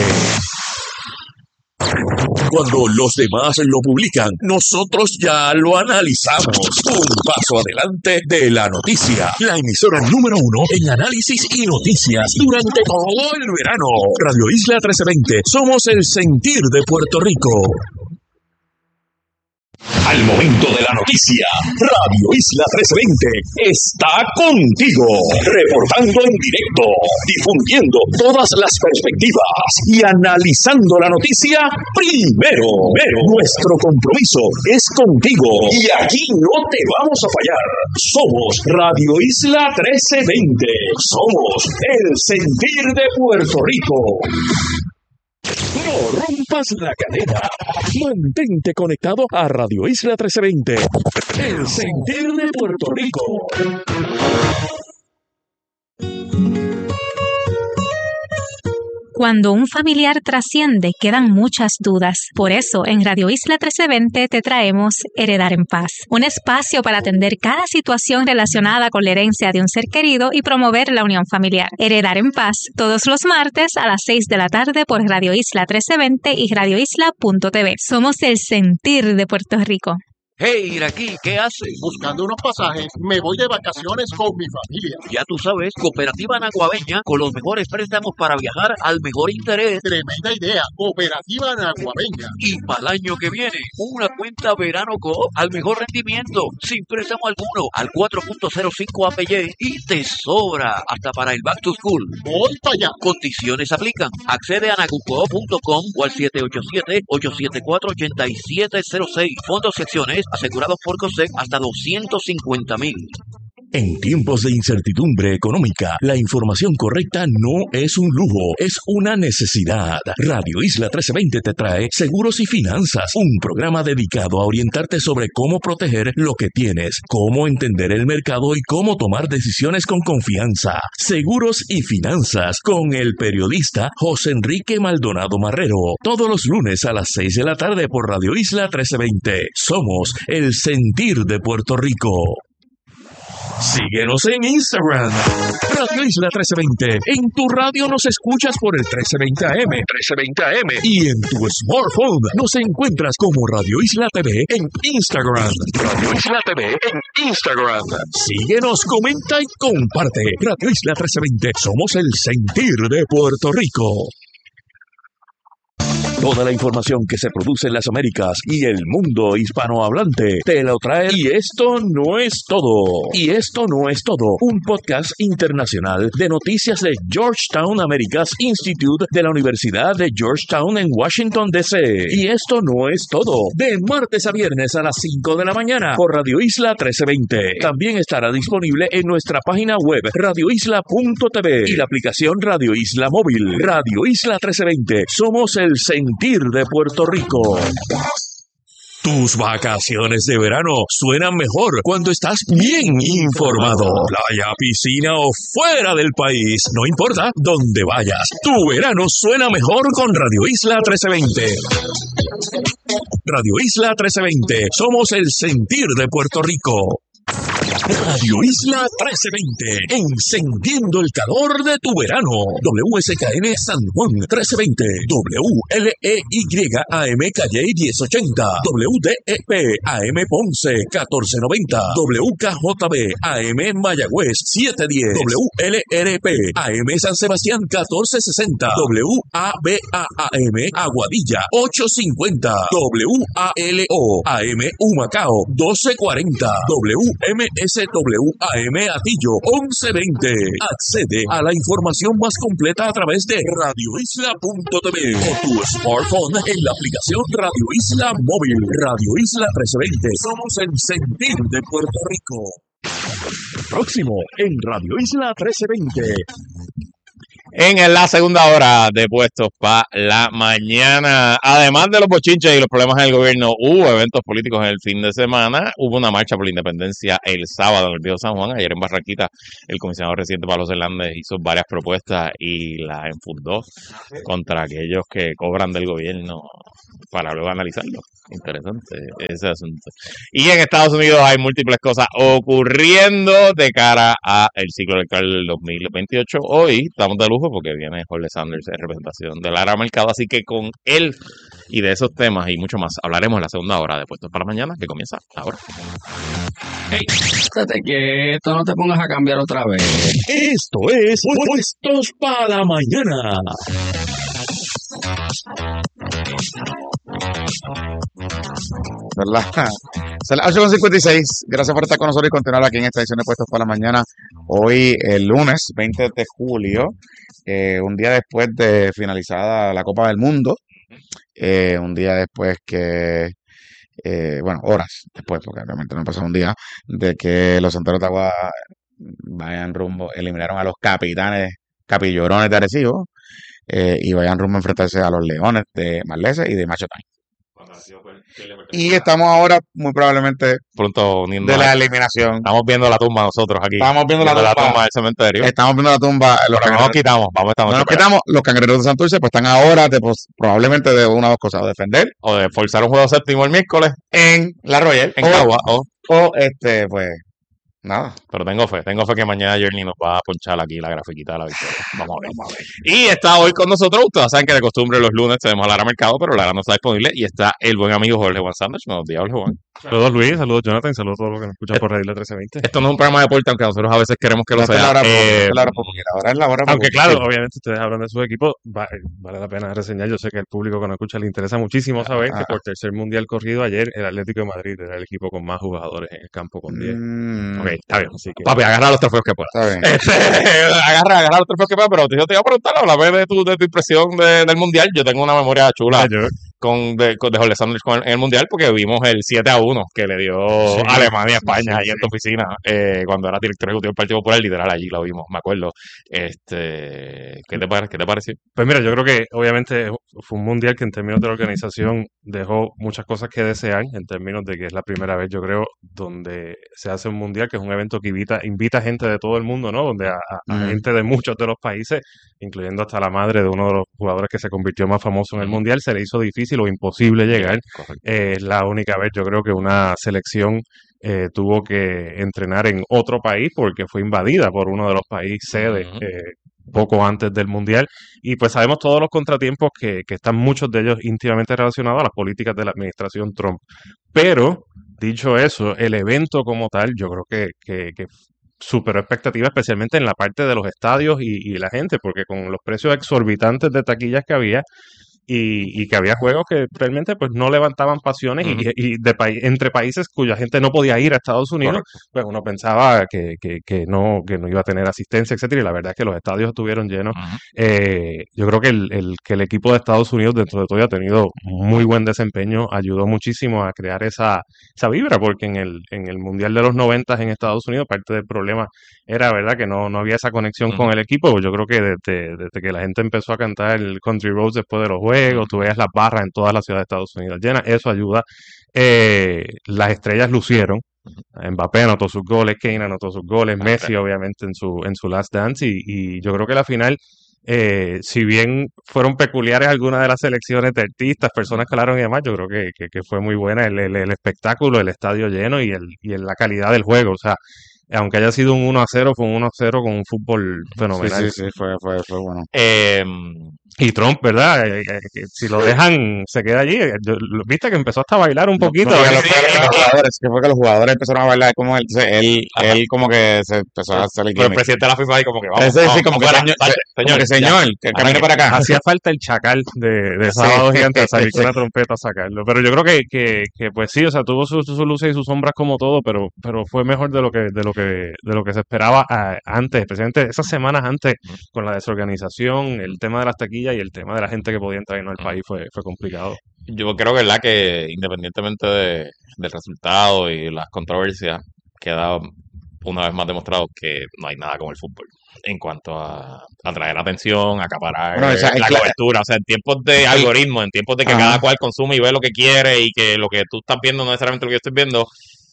Cuando los demás lo publican, nosotros ya lo analizamos. Un paso adelante de la noticia. La emisora número uno en análisis y noticias durante todo el verano. Radio Isla trece veinte. Somos el sentir de Puerto Rico. Al momento de la noticia, Radio Isla trece veinte está contigo, reportando en directo, difundiendo todas las perspectivas y analizando la noticia primero. Pero nuestro compromiso es contigo y aquí no te vamos a fallar. Somos Radio Isla trece veinte. Somos el sentir de Puerto Rico. No rompas la cadena. Mantente conectado a Radio Isla trece veinte. El sentir de Puerto Rico. Cuando un familiar trasciende, quedan muchas dudas. Por eso, en Radio Isla trece veinte te traemos Heredar en Paz, un espacio para atender cada situación relacionada con la herencia de un ser querido y promover la unión familiar. Heredar en Paz, todos los martes a las seis de la tarde por Radio Isla trece veinte y radio isla punto t v. Somos el sentir de Puerto Rico. Hey, Iraquí, ¿qué haces? Buscando unos pasajes, me voy de vacaciones con mi familia. Ya tú sabes, Cooperativa Naguabeña, con los mejores préstamos para viajar al mejor interés. Tremenda idea, Cooperativa Naguabeña. Y para el año que viene, una cuenta Verano Coop al mejor rendimiento, sin préstamo alguno, al cuatro punto cero cinco A P Y y te sobra hasta para el Back to School. Voy para allá. Condiciones aplican. Accede a nagucoop punto com o al siete ocho siete, ocho siete cuatro, ocho siete cero seis. Fondos secciones asegurados por COSEC hasta doscientos cincuenta mil. En tiempos de incertidumbre económica, la información correcta no es un lujo, es una necesidad. Radio Isla trece veinte te trae Seguros y Finanzas, un programa dedicado a orientarte sobre cómo proteger lo que tienes, cómo entender el mercado y cómo tomar decisiones con confianza. Seguros y Finanzas con el periodista José Enrique Maldonado Marrero, todos los lunes a las seis de la tarde por Radio Isla trece veinte. Somos el sentir de Puerto Rico. Síguenos en Instagram, Radio Isla trece veinte. En tu radio nos escuchas por el trece veinte A M, trece veinte A M. Y en tu smartphone nos encuentras como Radio Isla T V en Instagram. Radio Isla T V en Instagram. Síguenos, comenta y comparte. Radio Isla trece veinte. Somos el sentir de Puerto Rico. Toda la información que se produce en las Américas y el mundo hispanohablante te lo trae. Y esto no es todo. Y esto no es todo. Un podcast internacional de noticias de Georgetown Americas Institute de la Universidad de Georgetown en Washington, D C Y esto no es todo. De martes a viernes a las cinco de la mañana por Radio Isla trece veinte. También estará disponible en nuestra página web radio isla punto t v y la aplicación Radio Isla Móvil. Radio Isla trece veinte. Somos el sentir de Puerto Rico. Tus vacaciones de verano suenan mejor cuando estás bien informado. Playa, piscina o fuera del país, no importa dónde vayas. Tu verano suena mejor con Radio Isla trece veinte. Radio Isla trece veinte. Somos el sentir de Puerto Rico. Radio Isla trece veinte, encendiendo el calor de tu verano. W S K N San Juan trece veinte, W L E Y A M Calle diez ochenta, W D E P A M Ponce catorce noventa, W K J B A M Mayagüez siete diez, W L R P A M San Sebastián catorce sesenta, W A B A A M Aguadilla ocho cincuenta, W A L O A M Humacao doce cuarenta, W M S W A M Atillo once veinte. Accede a la información más completa a través de radio isla punto t v o tu smartphone en la aplicación Radio Isla Móvil. Radio Isla trece veinte. Somos el sentir de Puerto Rico. Próximo en Radio Isla trece veinte. En la segunda hora de Puestos para la Mañana, además de los bochinches y los problemas en el gobierno, hubo eventos políticos en el fin de semana. Hubo una marcha por la independencia el sábado en el Río San Juan. Ayer en Barranquita el comisionado residente Pablo Hernández hizo varias propuestas y las enfundó contra aquellos que cobran del gobierno para luego analizarlo. Interesante ese asunto. Y en Estados Unidos hay múltiples cosas ocurriendo de cara a el ciclo electoral del dos mil veintiocho. Hoy estamos de lujo porque viene Jorge Sanders en representación de Lara Mercado, así que con él y de esos temas y mucho más hablaremos en la segunda hora de Puestos para la Mañana, que comienza ahora. Hey, estate quieto, no te pongas a cambiar otra vez. Esto es Puestos para la Mañana. ¿Verdad? Son las ocho con cincuenta y seis. Gracias por estar con nosotros y continuar aquí en esta edición de Puestos para la Mañana. Hoy, el lunes veinte de julio, eh, un día después de finalizada la Copa del Mundo, eh, un día después que, eh, bueno, horas después, porque realmente no pasó un día, de que los Santeros de Agua vayan rumbo, eliminaron a los capitanes capillorones de Arecibo. Eh, y vayan rumbo a enfrentarse a los Leones de Marlese y de Machotán. Y estamos ahora muy probablemente pronto de la eliminación. Estamos viendo la tumba nosotros aquí. Estamos viendo, viendo la, tumba, la tumba del cementerio. Estamos viendo la tumba. Los Pero no nos quitamos. Vamos esta noche no nos quitamos. Los Cangrejeros de Santurce pues están ahora de, pues, probablemente de una o dos cosas. O defender. O de forzar un juego séptimo el miércoles. En La Royal. En Cagua. O, o este pues nada. Pero tengo fe, tengo fe que mañana Journey nos va a ponchar aquí la grafiquita de la victoria. Vamos a ver. Vamos a ver. Y está hoy con nosotros, ustedes saben que de costumbre los lunes tenemos a Lara Mercado, pero Lara no está disponible y está el buen amigo Jorge Juan Sanders. Buenos días, Jorge Juan. Saludos Luis, saludos Jonathan, saludos a todos los que nos escuchan por Radio trece veinte. Esto no es un programa de deporte, aunque nosotros a veces queremos que lo no sea. Es la hora, eh, es la hora popular, ahora es la hora aunque popular. claro, obviamente ustedes hablan de su equipo, va, vale la pena reseñar. Yo sé que al público que nos escucha le interesa muchísimo saber ah, que por tercer mundial corrido ayer el Atlético de Madrid era el equipo con más jugadores en el campo con diez. Mm, ok, está bien. Así que, papi, agarra los trofeos que pueda. Está bien. Este, agarra, agarra los trofeos que pueda, pero yo te iba a preguntar, háblame de tu, de tu impresión de, del mundial. Yo tengo una memoria chula. yo, con de, con de Jorge Sanders con el, en el mundial porque vimos el siete a uno que le dio sí, Alemania a España sí, ahí sí. en tu oficina eh, cuando era director ejecutivo del Partido Popular, literal allí lo vimos, me acuerdo. Este, ¿qué te parece? ¿Qué te pareció? Pues mira, yo creo que obviamente fue un mundial que en términos de la organización dejó muchas cosas que desear, en términos de que es la primera vez, yo creo, donde se hace un mundial que es un evento que invita, invita gente de todo el mundo, ¿no? Donde a, a mm. gente de muchos de los países, incluyendo hasta la madre de uno de los jugadores que se convirtió más famoso en el mundial, se le hizo difícil o imposible llegar. Es eh, la única vez yo creo que una selección eh, tuvo que entrenar en otro país porque fue invadida por uno de los países sede uh-huh. eh, poco antes del mundial, y pues sabemos todos los contratiempos que, que están muchos de ellos íntimamente relacionados a las políticas de la administración Trump. Pero dicho eso, el evento como tal yo creo que, que, que superó expectativas, especialmente en la parte de los estadios y, y la gente, porque con los precios exorbitantes de taquillas que había y, y que había juegos que realmente pues no levantaban pasiones uh-huh. y, y de pa- entre países cuya gente no podía ir a Estados Unidos, correcto. Pues uno pensaba que, que, que, no, que no iba a tener asistencia, etcétera, y la verdad es que los estadios estuvieron llenos. Uh-huh. Eh, yo creo que el, el, que el equipo de Estados Unidos dentro de todo ha tenido muy buen desempeño, ayudó muchísimo a crear esa, esa vibra, porque en el, en el Mundial de los noventas en Estados Unidos parte del problema era, verdad, que no, no había esa conexión uh-huh. con el equipo. Yo creo que desde, desde que la gente empezó a cantar el Country Roads después de los juegos, juegos, tú veas las barras en todas las ciudades de Estados Unidos llenas, eso ayuda. Eh, las estrellas lucieron, Mbappé anotó sus goles, Kane anotó sus goles, Messi obviamente en su en su Last Dance, y, y yo creo que la final, eh, si bien fueron peculiares algunas de las selecciones de artistas, personas que hablaron y demás, yo creo que, que, que fue muy buena el, el, el espectáculo, el estadio lleno y, el, y el, la calidad del juego, o sea, aunque haya sido un uno a cero, fue un uno a cero con un fútbol Sí, fenomenal. sí, sí, fue, fue, fue bueno. Eh, Y Trump, ¿verdad? Eh, eh, que si lo dejan, se queda allí. Eh, yo- lo- Viste que empezó hasta a bailar un No, poquito. no, que eh, lo- fue que los jugadores, que fue que los jugadores empezaron a bailar como él, entonces él, Ajá. él como que se empezó a hacer el pero el gimmick. presidente de la FIFA ahí como que vamos, Ese sí, vamos, como que fuera, señor, salte, como señor, que ya, señor, que camine para acá. Hacía falta el chacal de, de Sí. sábado gigante a salir con una trompeta a sacarlo. Pero yo creo que, que, que pues sí, o sea, tuvo sus, sus luces y sus sombras como todo, pero, pero fue mejor de lo que, de lo que, de lo que se esperaba a- antes, especialmente esas semanas antes, con la desorganización, el tema de las taquillas y el tema de la gente que podía entrar y no al país fue, fue complicado. Yo creo, ¿verdad?, que independientemente de, del resultado y las controversias, queda una vez más demostrado que no hay nada como el fútbol en cuanto a atraer atención, acaparar Bueno, o sea, la el cla- cobertura. O sea, en tiempos de algoritmos, en tiempos de que Ajá. cada cual consume y ve lo que quiere y que lo que tú estás viendo no es necesariamente lo que yo estoy viendo,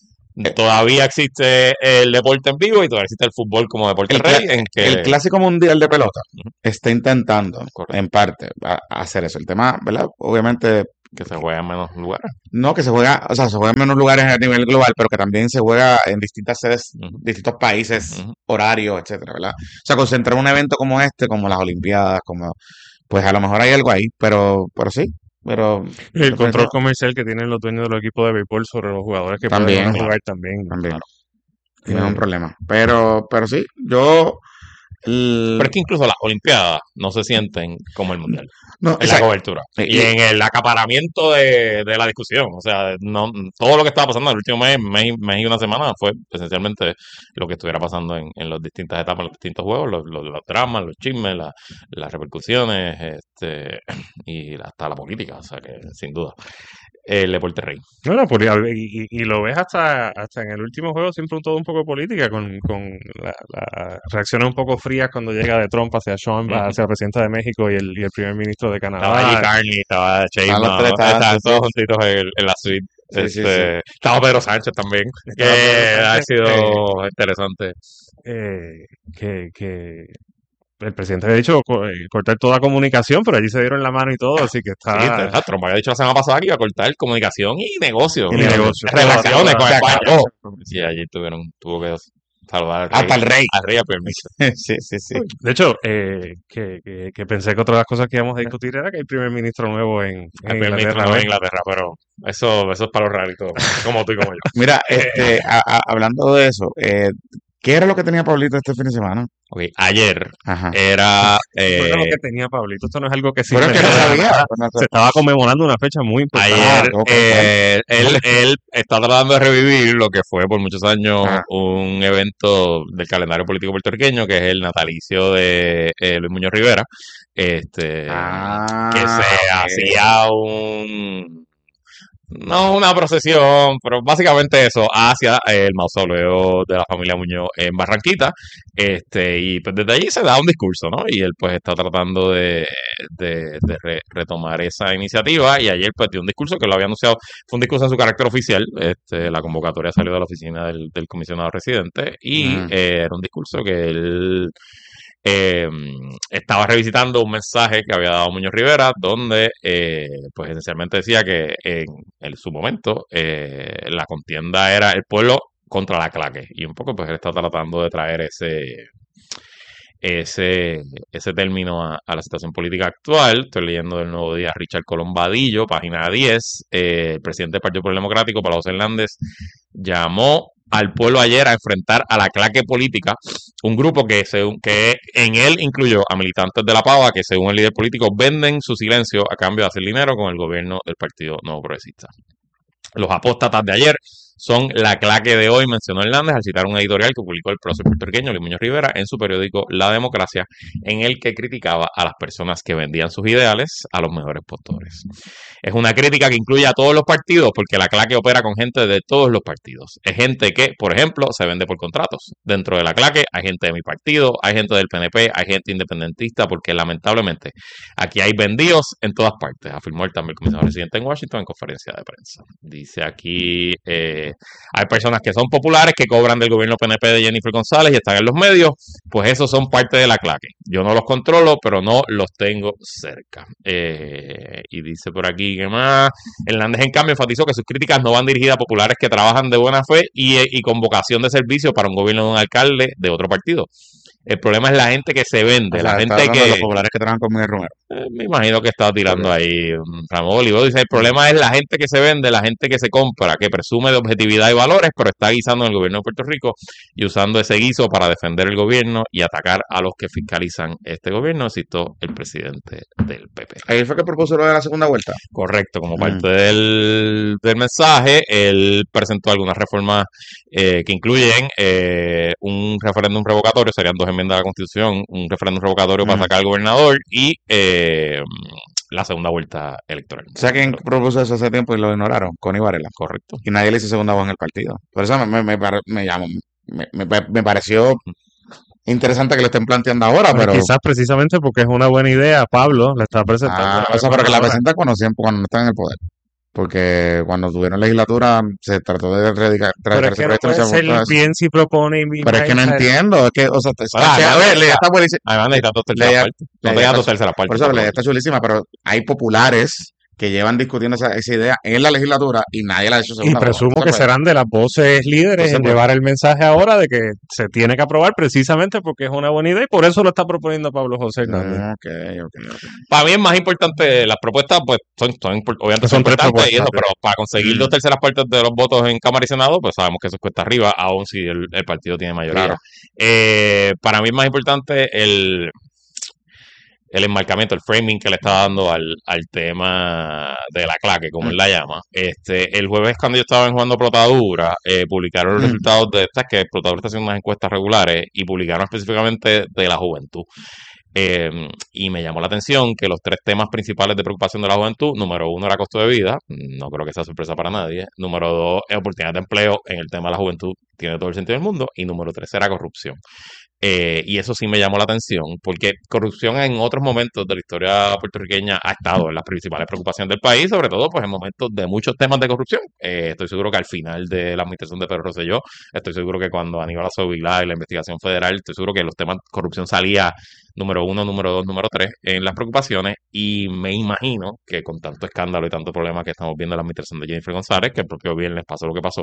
todavía existe el deporte en vivo y todavía existe el fútbol como deporte El, rey. cla- En que, el clásico mundial de pelota Ujú. está intentando, Correcto. en parte, a- a hacer eso. El tema, ¿verdad? Obviamente, que se juega en menos lugares. no que se juega, o sea, se juega en menos lugares a nivel global, pero que también se juega en distintas sedes, Ujú. distintos países, Ujú. horarios, etcétera, ¿verdad? O sea, concentrar un evento como este, como las Olimpiadas, como, pues a lo mejor hay algo ahí, pero, pero sí, pero Y el control definitiva- comercial que tienen los dueños de los equipos de béisbol sobre los jugadores que También, pueden claro. jugar también. también Claro. tienes Eh, un problema. Pero, pero sí, yo el- Pero es que incluso las Olimpiadas no se sienten como el Mundial. no, En la exacto. cobertura Sí, y y- en el acaparamiento de, de la discusión. O sea, no todo lo que estaba pasando en el último mes, mes, mes y una semana fue esencialmente lo que estuviera pasando en, en las distintas etapas, en los distintos juegos, los, los, los dramas, los chismes, la- las repercusiones este y hasta la política. O sea, que sin duda, el deporte rey. No, la poli- y, y- y lo ves hasta, hasta en el último juego, siempre un todo un poco de política, con, con la, la reacciones un poco frías cuando llega de Trump hacia Sean, Ujú. hacia la presidenta de México y el, y el primer ministro de Estaba allí Canadá. Carney, estaba Chase, Estaban los tres, estaban, estaban sí, todos sí. juntitos en, en la suite. Sí, sí, Este, Estaba Pedro Sánchez también, que Estaba Pedro ha Sánchez, sido interesante. eh, que, que el presidente había dicho co- eh, cortar toda comunicación, pero allí se dieron la mano y todo, así que Sí, está... exacto. Trump había dicho la semana pasada que iba a cortar comunicación y negocio. Y negocio. Relaciones con Se España. acabó. Sí, allí tuvieron, tuvo que saludar al rey. Hasta el rey. Al rey a permiso. Sí, sí, sí. De hecho, eh, que, que, que pensé que otra de las cosas que íbamos a discutir era que hay primer ministro nuevo en, en Al permiso Inglaterra. no ¿ves? en Inglaterra, pero eso, eso es para los raritos, como tú y como yo. Mira, este, a- a- hablando de eso, eh, ¿qué era lo que tenía Pablito este fin de semana? Ok, ayer Ajá. era... Eso era lo Eh, que tenía Pablito. Esto no es algo que se Pero es que no inventó de la sabía. nada. Pues no sé. Se estaba conmemorando una fecha muy importante. Ayer Ah, ok, eh, él, él está tratando de revivir lo que fue por muchos años Ah. un evento del calendario político puertorriqueño, que es el natalicio de eh, Luis Muñoz Rivera, este, Ah, que se ok. hacía un... No una procesión, pero básicamente eso, hacia el mausoleo de la familia Muñoz en Barranquita, este, y pues desde allí se da un discurso, ¿no? Y él pues está tratando de, de, de re- retomar esa iniciativa, y ayer pues dio un discurso que lo había anunciado, fue un discurso en su carácter oficial, este, la convocatoria salió de la oficina del, del comisionado residente, y Mm. eh, era un discurso que él eh, estaba revisitando un mensaje que había dado Muñoz Rivera, donde eh, pues esencialmente decía que en, en su momento eh, la contienda era el pueblo contra la claque, y un poco pues él está tratando de traer ese ese, ese término a, a la situación política actual. Estoy leyendo del Nuevo Día Richard Colón Vadillo, página diez. Eh, el presidente del Partido Popular Democrático, Pablo José Hernández, llamó al pueblo ayer a enfrentar a la claque política, un grupo que, según, que en él incluyó a militantes de la Pava que, según el líder político, venden su silencio a cambio de hacer dinero con el gobierno del Partido Nuevo Progresista. Los apóstatas de ayer son la claque de hoy, mencionó Hernández al citar un editorial que publicó el prócer puertorriqueño Luis Muñoz Rivera en su periódico La Democracia, en el que criticaba a las personas que vendían sus ideales a los mejores postores. Es una crítica que incluye a todos los partidos, porque la claque opera con gente de todos los partidos. Es gente que, por ejemplo, se vende por contratos. Dentro de la claque hay gente de mi partido, hay gente del P N P, hay gente independentista, porque lamentablemente aquí hay vendidos en todas partes, afirmó el también el comisionado residente en Washington en conferencia de prensa. Dice aquí... Eh, hay personas que son populares, que cobran del gobierno P N P de Jennifer González y están en los medios, pues esos son parte de la claque. Yo no los controlo, pero no los tengo cerca. Eh, y dice por aquí que más, Hernández en cambio enfatizó que sus críticas no van dirigidas a populares que trabajan de buena fe y, y con vocación de servicio para un gobierno de un alcalde de otro partido. El problema es la gente que se vende, O sea, la está gente hablando de que... los populares que trabajan con Miguel Romero. Eh, me imagino que estaba tirando ahí um, Ramón Olivo. Dice, el problema es la gente que se vende, la gente que se compra, que presume de objetividad y valores, pero está guisando en el gobierno de Puerto Rico y usando ese guiso para defender el gobierno y atacar a los que fiscalizan este gobierno, citó el presidente del P P. Ahí fue que propuso lo de la segunda vuelta. Correcto, como Mm. parte del, del mensaje, él presentó algunas reformas eh, que incluyen eh, un referéndum revocatorio, serían dos enmiendas a la Constitución, un referéndum revocatorio para Mm. sacar al gobernador y eh, la segunda vuelta electoral. O sea, ¿quién propuso eso hace tiempo y lo ignoraron? Connie Varela. Correcto. Y nadie le hizo segunda voz en el partido. Por eso me, me, me, pare- me llamó, me, me, me pareció interesante que lo estén planteando ahora, Bueno, pero... quizás precisamente porque es una buena idea, Pablo la está presentando. Ah, una o sea, vez pero que la ahora. presentan cuando, siempre, cuando no están en el poder. Porque cuando tuvieron legislatura se trató de erradicar Pero es que no puede ser bien si propone y Pero es que no y- entiendo, es que, o sea, te, Ah, a no, ver, no, le no. está buenísima. Además necesitas dos La terceras idea- partes. la No te idea digas dos está- terceras partes. Por eso la tampoco. idea está chulísima, pero hay populares que llevan discutiendo esa, esa idea en la legislatura y nadie la ha hecho Y segunda voz. presumo que Entonces, pues, serán de las voces líderes Entonces, en pues- llevar el mensaje ahora de que se tiene que aprobar precisamente porque es una buena idea y por eso lo está proponiendo Pablo José Hernández. mm, ok, ok, ok. Para mí es más importante, las propuestas, pues son, son impor- obviamente son Son tres importantes y eso, propuestas, pero para conseguir Mm. dos terceras partes de los votos en Cámara y Senado, pues sabemos que eso es cuesta arriba, aun si el, el partido tiene mayoría. Claro. Eh, para mí es más importante el, el enmarcamiento, el framing que le está dando al, al tema de la claque, como él la llama. Este, el jueves cuando yo estaba en Jugando Protadura, eh, publicaron los Mm. resultados de estas, que Protadura está haciendo unas encuestas regulares, y publicaron específicamente de la juventud. Eh, y me llamó la atención que los tres temas principales de preocupación de la juventud, número uno era costo de vida, no creo que sea sorpresa para nadie. Número dos, oportunidades de empleo en el tema de la juventud, tiene todo el sentido del mundo. Y número tres era corrupción. Eh, y eso sí me llamó la atención, porque corrupción en otros momentos de la historia puertorriqueña ha estado en las principales preocupaciones del país, sobre todo pues en momentos de muchos temas de corrupción. Eh, estoy seguro que al final de la administración de Pedro Rosselló, estoy seguro que cuando Aníbal Acevedo Vilá y la investigación federal, estoy seguro que los temas de corrupción salía número uno, número dos, número tres en las preocupaciones, y me imagino que con tanto escándalo y tanto problema que estamos viendo en la administración de Jennifer González, que el propio viernes pasó lo que pasó,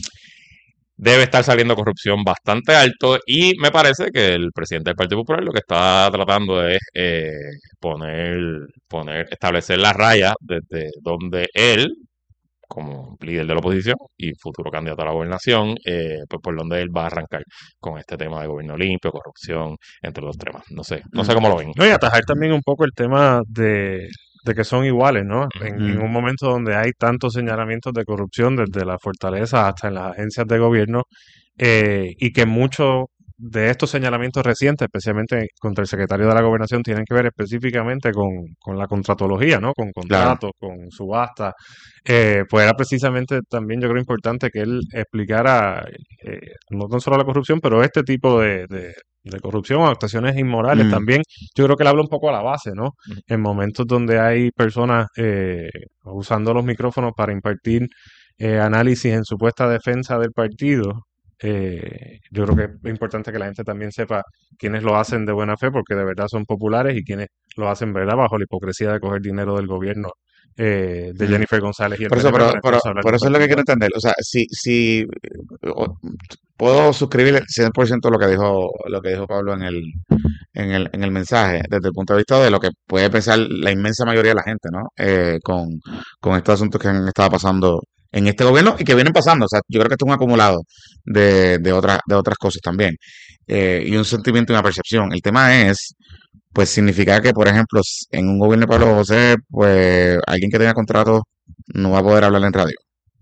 debe estar saliendo corrupción bastante alto, y me parece que el presidente del Partido Popular lo que está tratando es eh, poner, poner, establecer las rayas desde donde él, como líder de la oposición y futuro candidato a la gobernación, eh, pues por donde él va a arrancar con este tema de gobierno limpio, corrupción, entre los temas. No sé, no sé cómo lo ven. No, y atajar también un poco el tema de, de que son iguales, ¿no? En, en Mm. un momento donde hay tantos señalamientos de corrupción desde la fortaleza hasta en las agencias de gobierno, eh, y que muchos de estos señalamientos recientes, especialmente contra el secretario de la Gobernación, tienen que ver específicamente con, con la contratología, ¿no? Con contratos, con subastas. Eh, pues era precisamente también, yo creo, importante que él explicara eh, no tan solo la corrupción, pero este tipo de, de, de corrupción o actuaciones inmorales Mm. también. Yo creo que él habla un poco a la base, ¿no? Mm. En momentos donde hay personas eh, usando los micrófonos para impartir eh, análisis en supuesta defensa del partido. Eh, yo creo que es importante que la gente también sepa quiénes lo hacen de buena fe porque de verdad son populares y quiénes lo hacen, ¿verdad?, bajo la hipocresía de coger dinero del gobierno eh, de Mm. Jennifer González y el Por eso, P N P pero, para pero- entonces hablar por del eso es lo que partido. quiero entender. O sea, si, si o- puedo suscribir cien por ciento lo que dijo, lo que dijo Pablo en el, en el, en el mensaje, desde el punto de vista de lo que puede pensar la inmensa mayoría de la gente, ¿no? Eh, con, con estos asuntos que han estado pasando en este gobierno y que vienen pasando. O sea, yo creo que esto es un acumulado de, de otras, de otras cosas también. Eh, y un sentimiento y una percepción. El tema es, pues significa que, por ejemplo, s- en un gobierno de Pablo José, pues alguien que tenga contrato no va a poder hablar en radio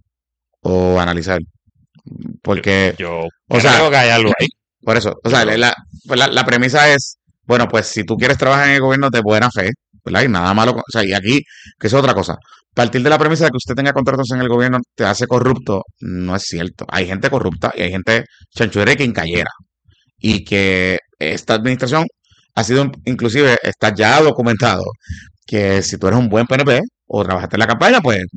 o analizar. Porque, Yo o sea, creo que hay algo ahí. por eso, o sea, Yo- la, pues la, la premisa es, bueno, pues si tú quieres trabajar en el gobierno de buena fe, ¿verdad? Y nada malo, con- o sea, y aquí, que es otra cosa. Partir de la premisa de que usted tenga contratos en el gobierno te hace corrupto, no es cierto. Hay gente corrupta y hay gente chanchulera y quincallera. Y que esta administración ha sido, inclusive, está ya documentado que si tú eres un buen P N P o trabajaste en la campaña, pues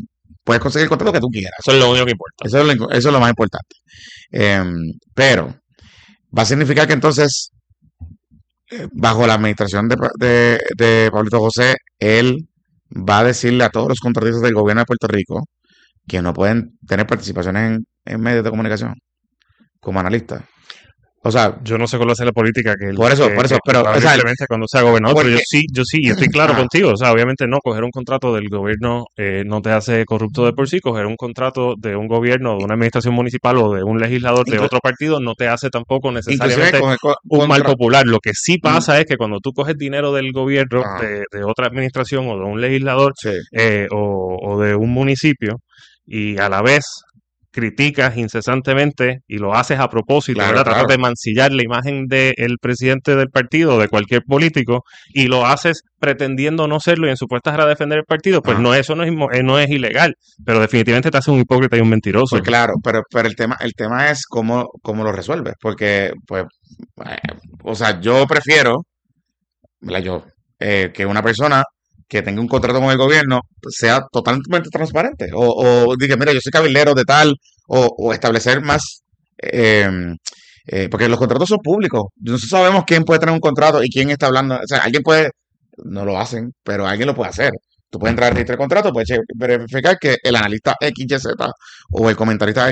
puedes conseguir el contrato que tú quieras. Eso es lo único que importa. Eso es lo, eso es lo más importante. Eh, pero va a significar que entonces, eh, bajo la administración de, de, de Pablito José, él va a decirle a todos los contratistas del gobierno de Puerto Rico que no pueden tener participaciones en, en medios de comunicación como analistas. O sea, yo no sé cuál va a ser la política que él, por eso, que, por eso, que pero o sea, cuando sea gobernador, porque, pero yo sí, yo sí, yo estoy claro ah, contigo, o sea, obviamente no, coger un contrato del gobierno eh, no te hace corrupto de por sí, coger un contrato de un gobierno, de una administración municipal o de un legislador de otro partido no te hace tampoco necesariamente coger, co un mal contra... popular. Lo que sí pasa mm. es que cuando tú coges dinero del gobierno, ah. de, de otra administración o de un legislador sí. eh, o, o de un municipio y a la vez criticas incesantemente y lo haces a propósito, claro, ¿verdad? claro. Tratas de mancillar la imagen del presidente del partido, de cualquier político, y lo haces pretendiendo no serlo y en supuestas para defender el partido, pues ah. no, eso no es, no es ilegal, pero definitivamente te hace un hipócrita y un mentiroso. Pues claro, pero, pero el tema, el tema es cómo, cómo lo resuelves, porque, pues, eh, o sea, yo prefiero, ¿verdad? Yo, eh, que una persona que tenga un contrato con el gobierno sea totalmente transparente o, o diga, mira, yo soy cabildero de tal o, o establecer más eh, eh, porque los contratos son públicos, nosotros sabemos quién puede tener un contrato y quién está hablando, o sea, alguien puede, no lo hacen, pero alguien lo puede hacer. Tú puedes entrar al registro de contrato, puedes verificar que el analista X Y Z o el comentarista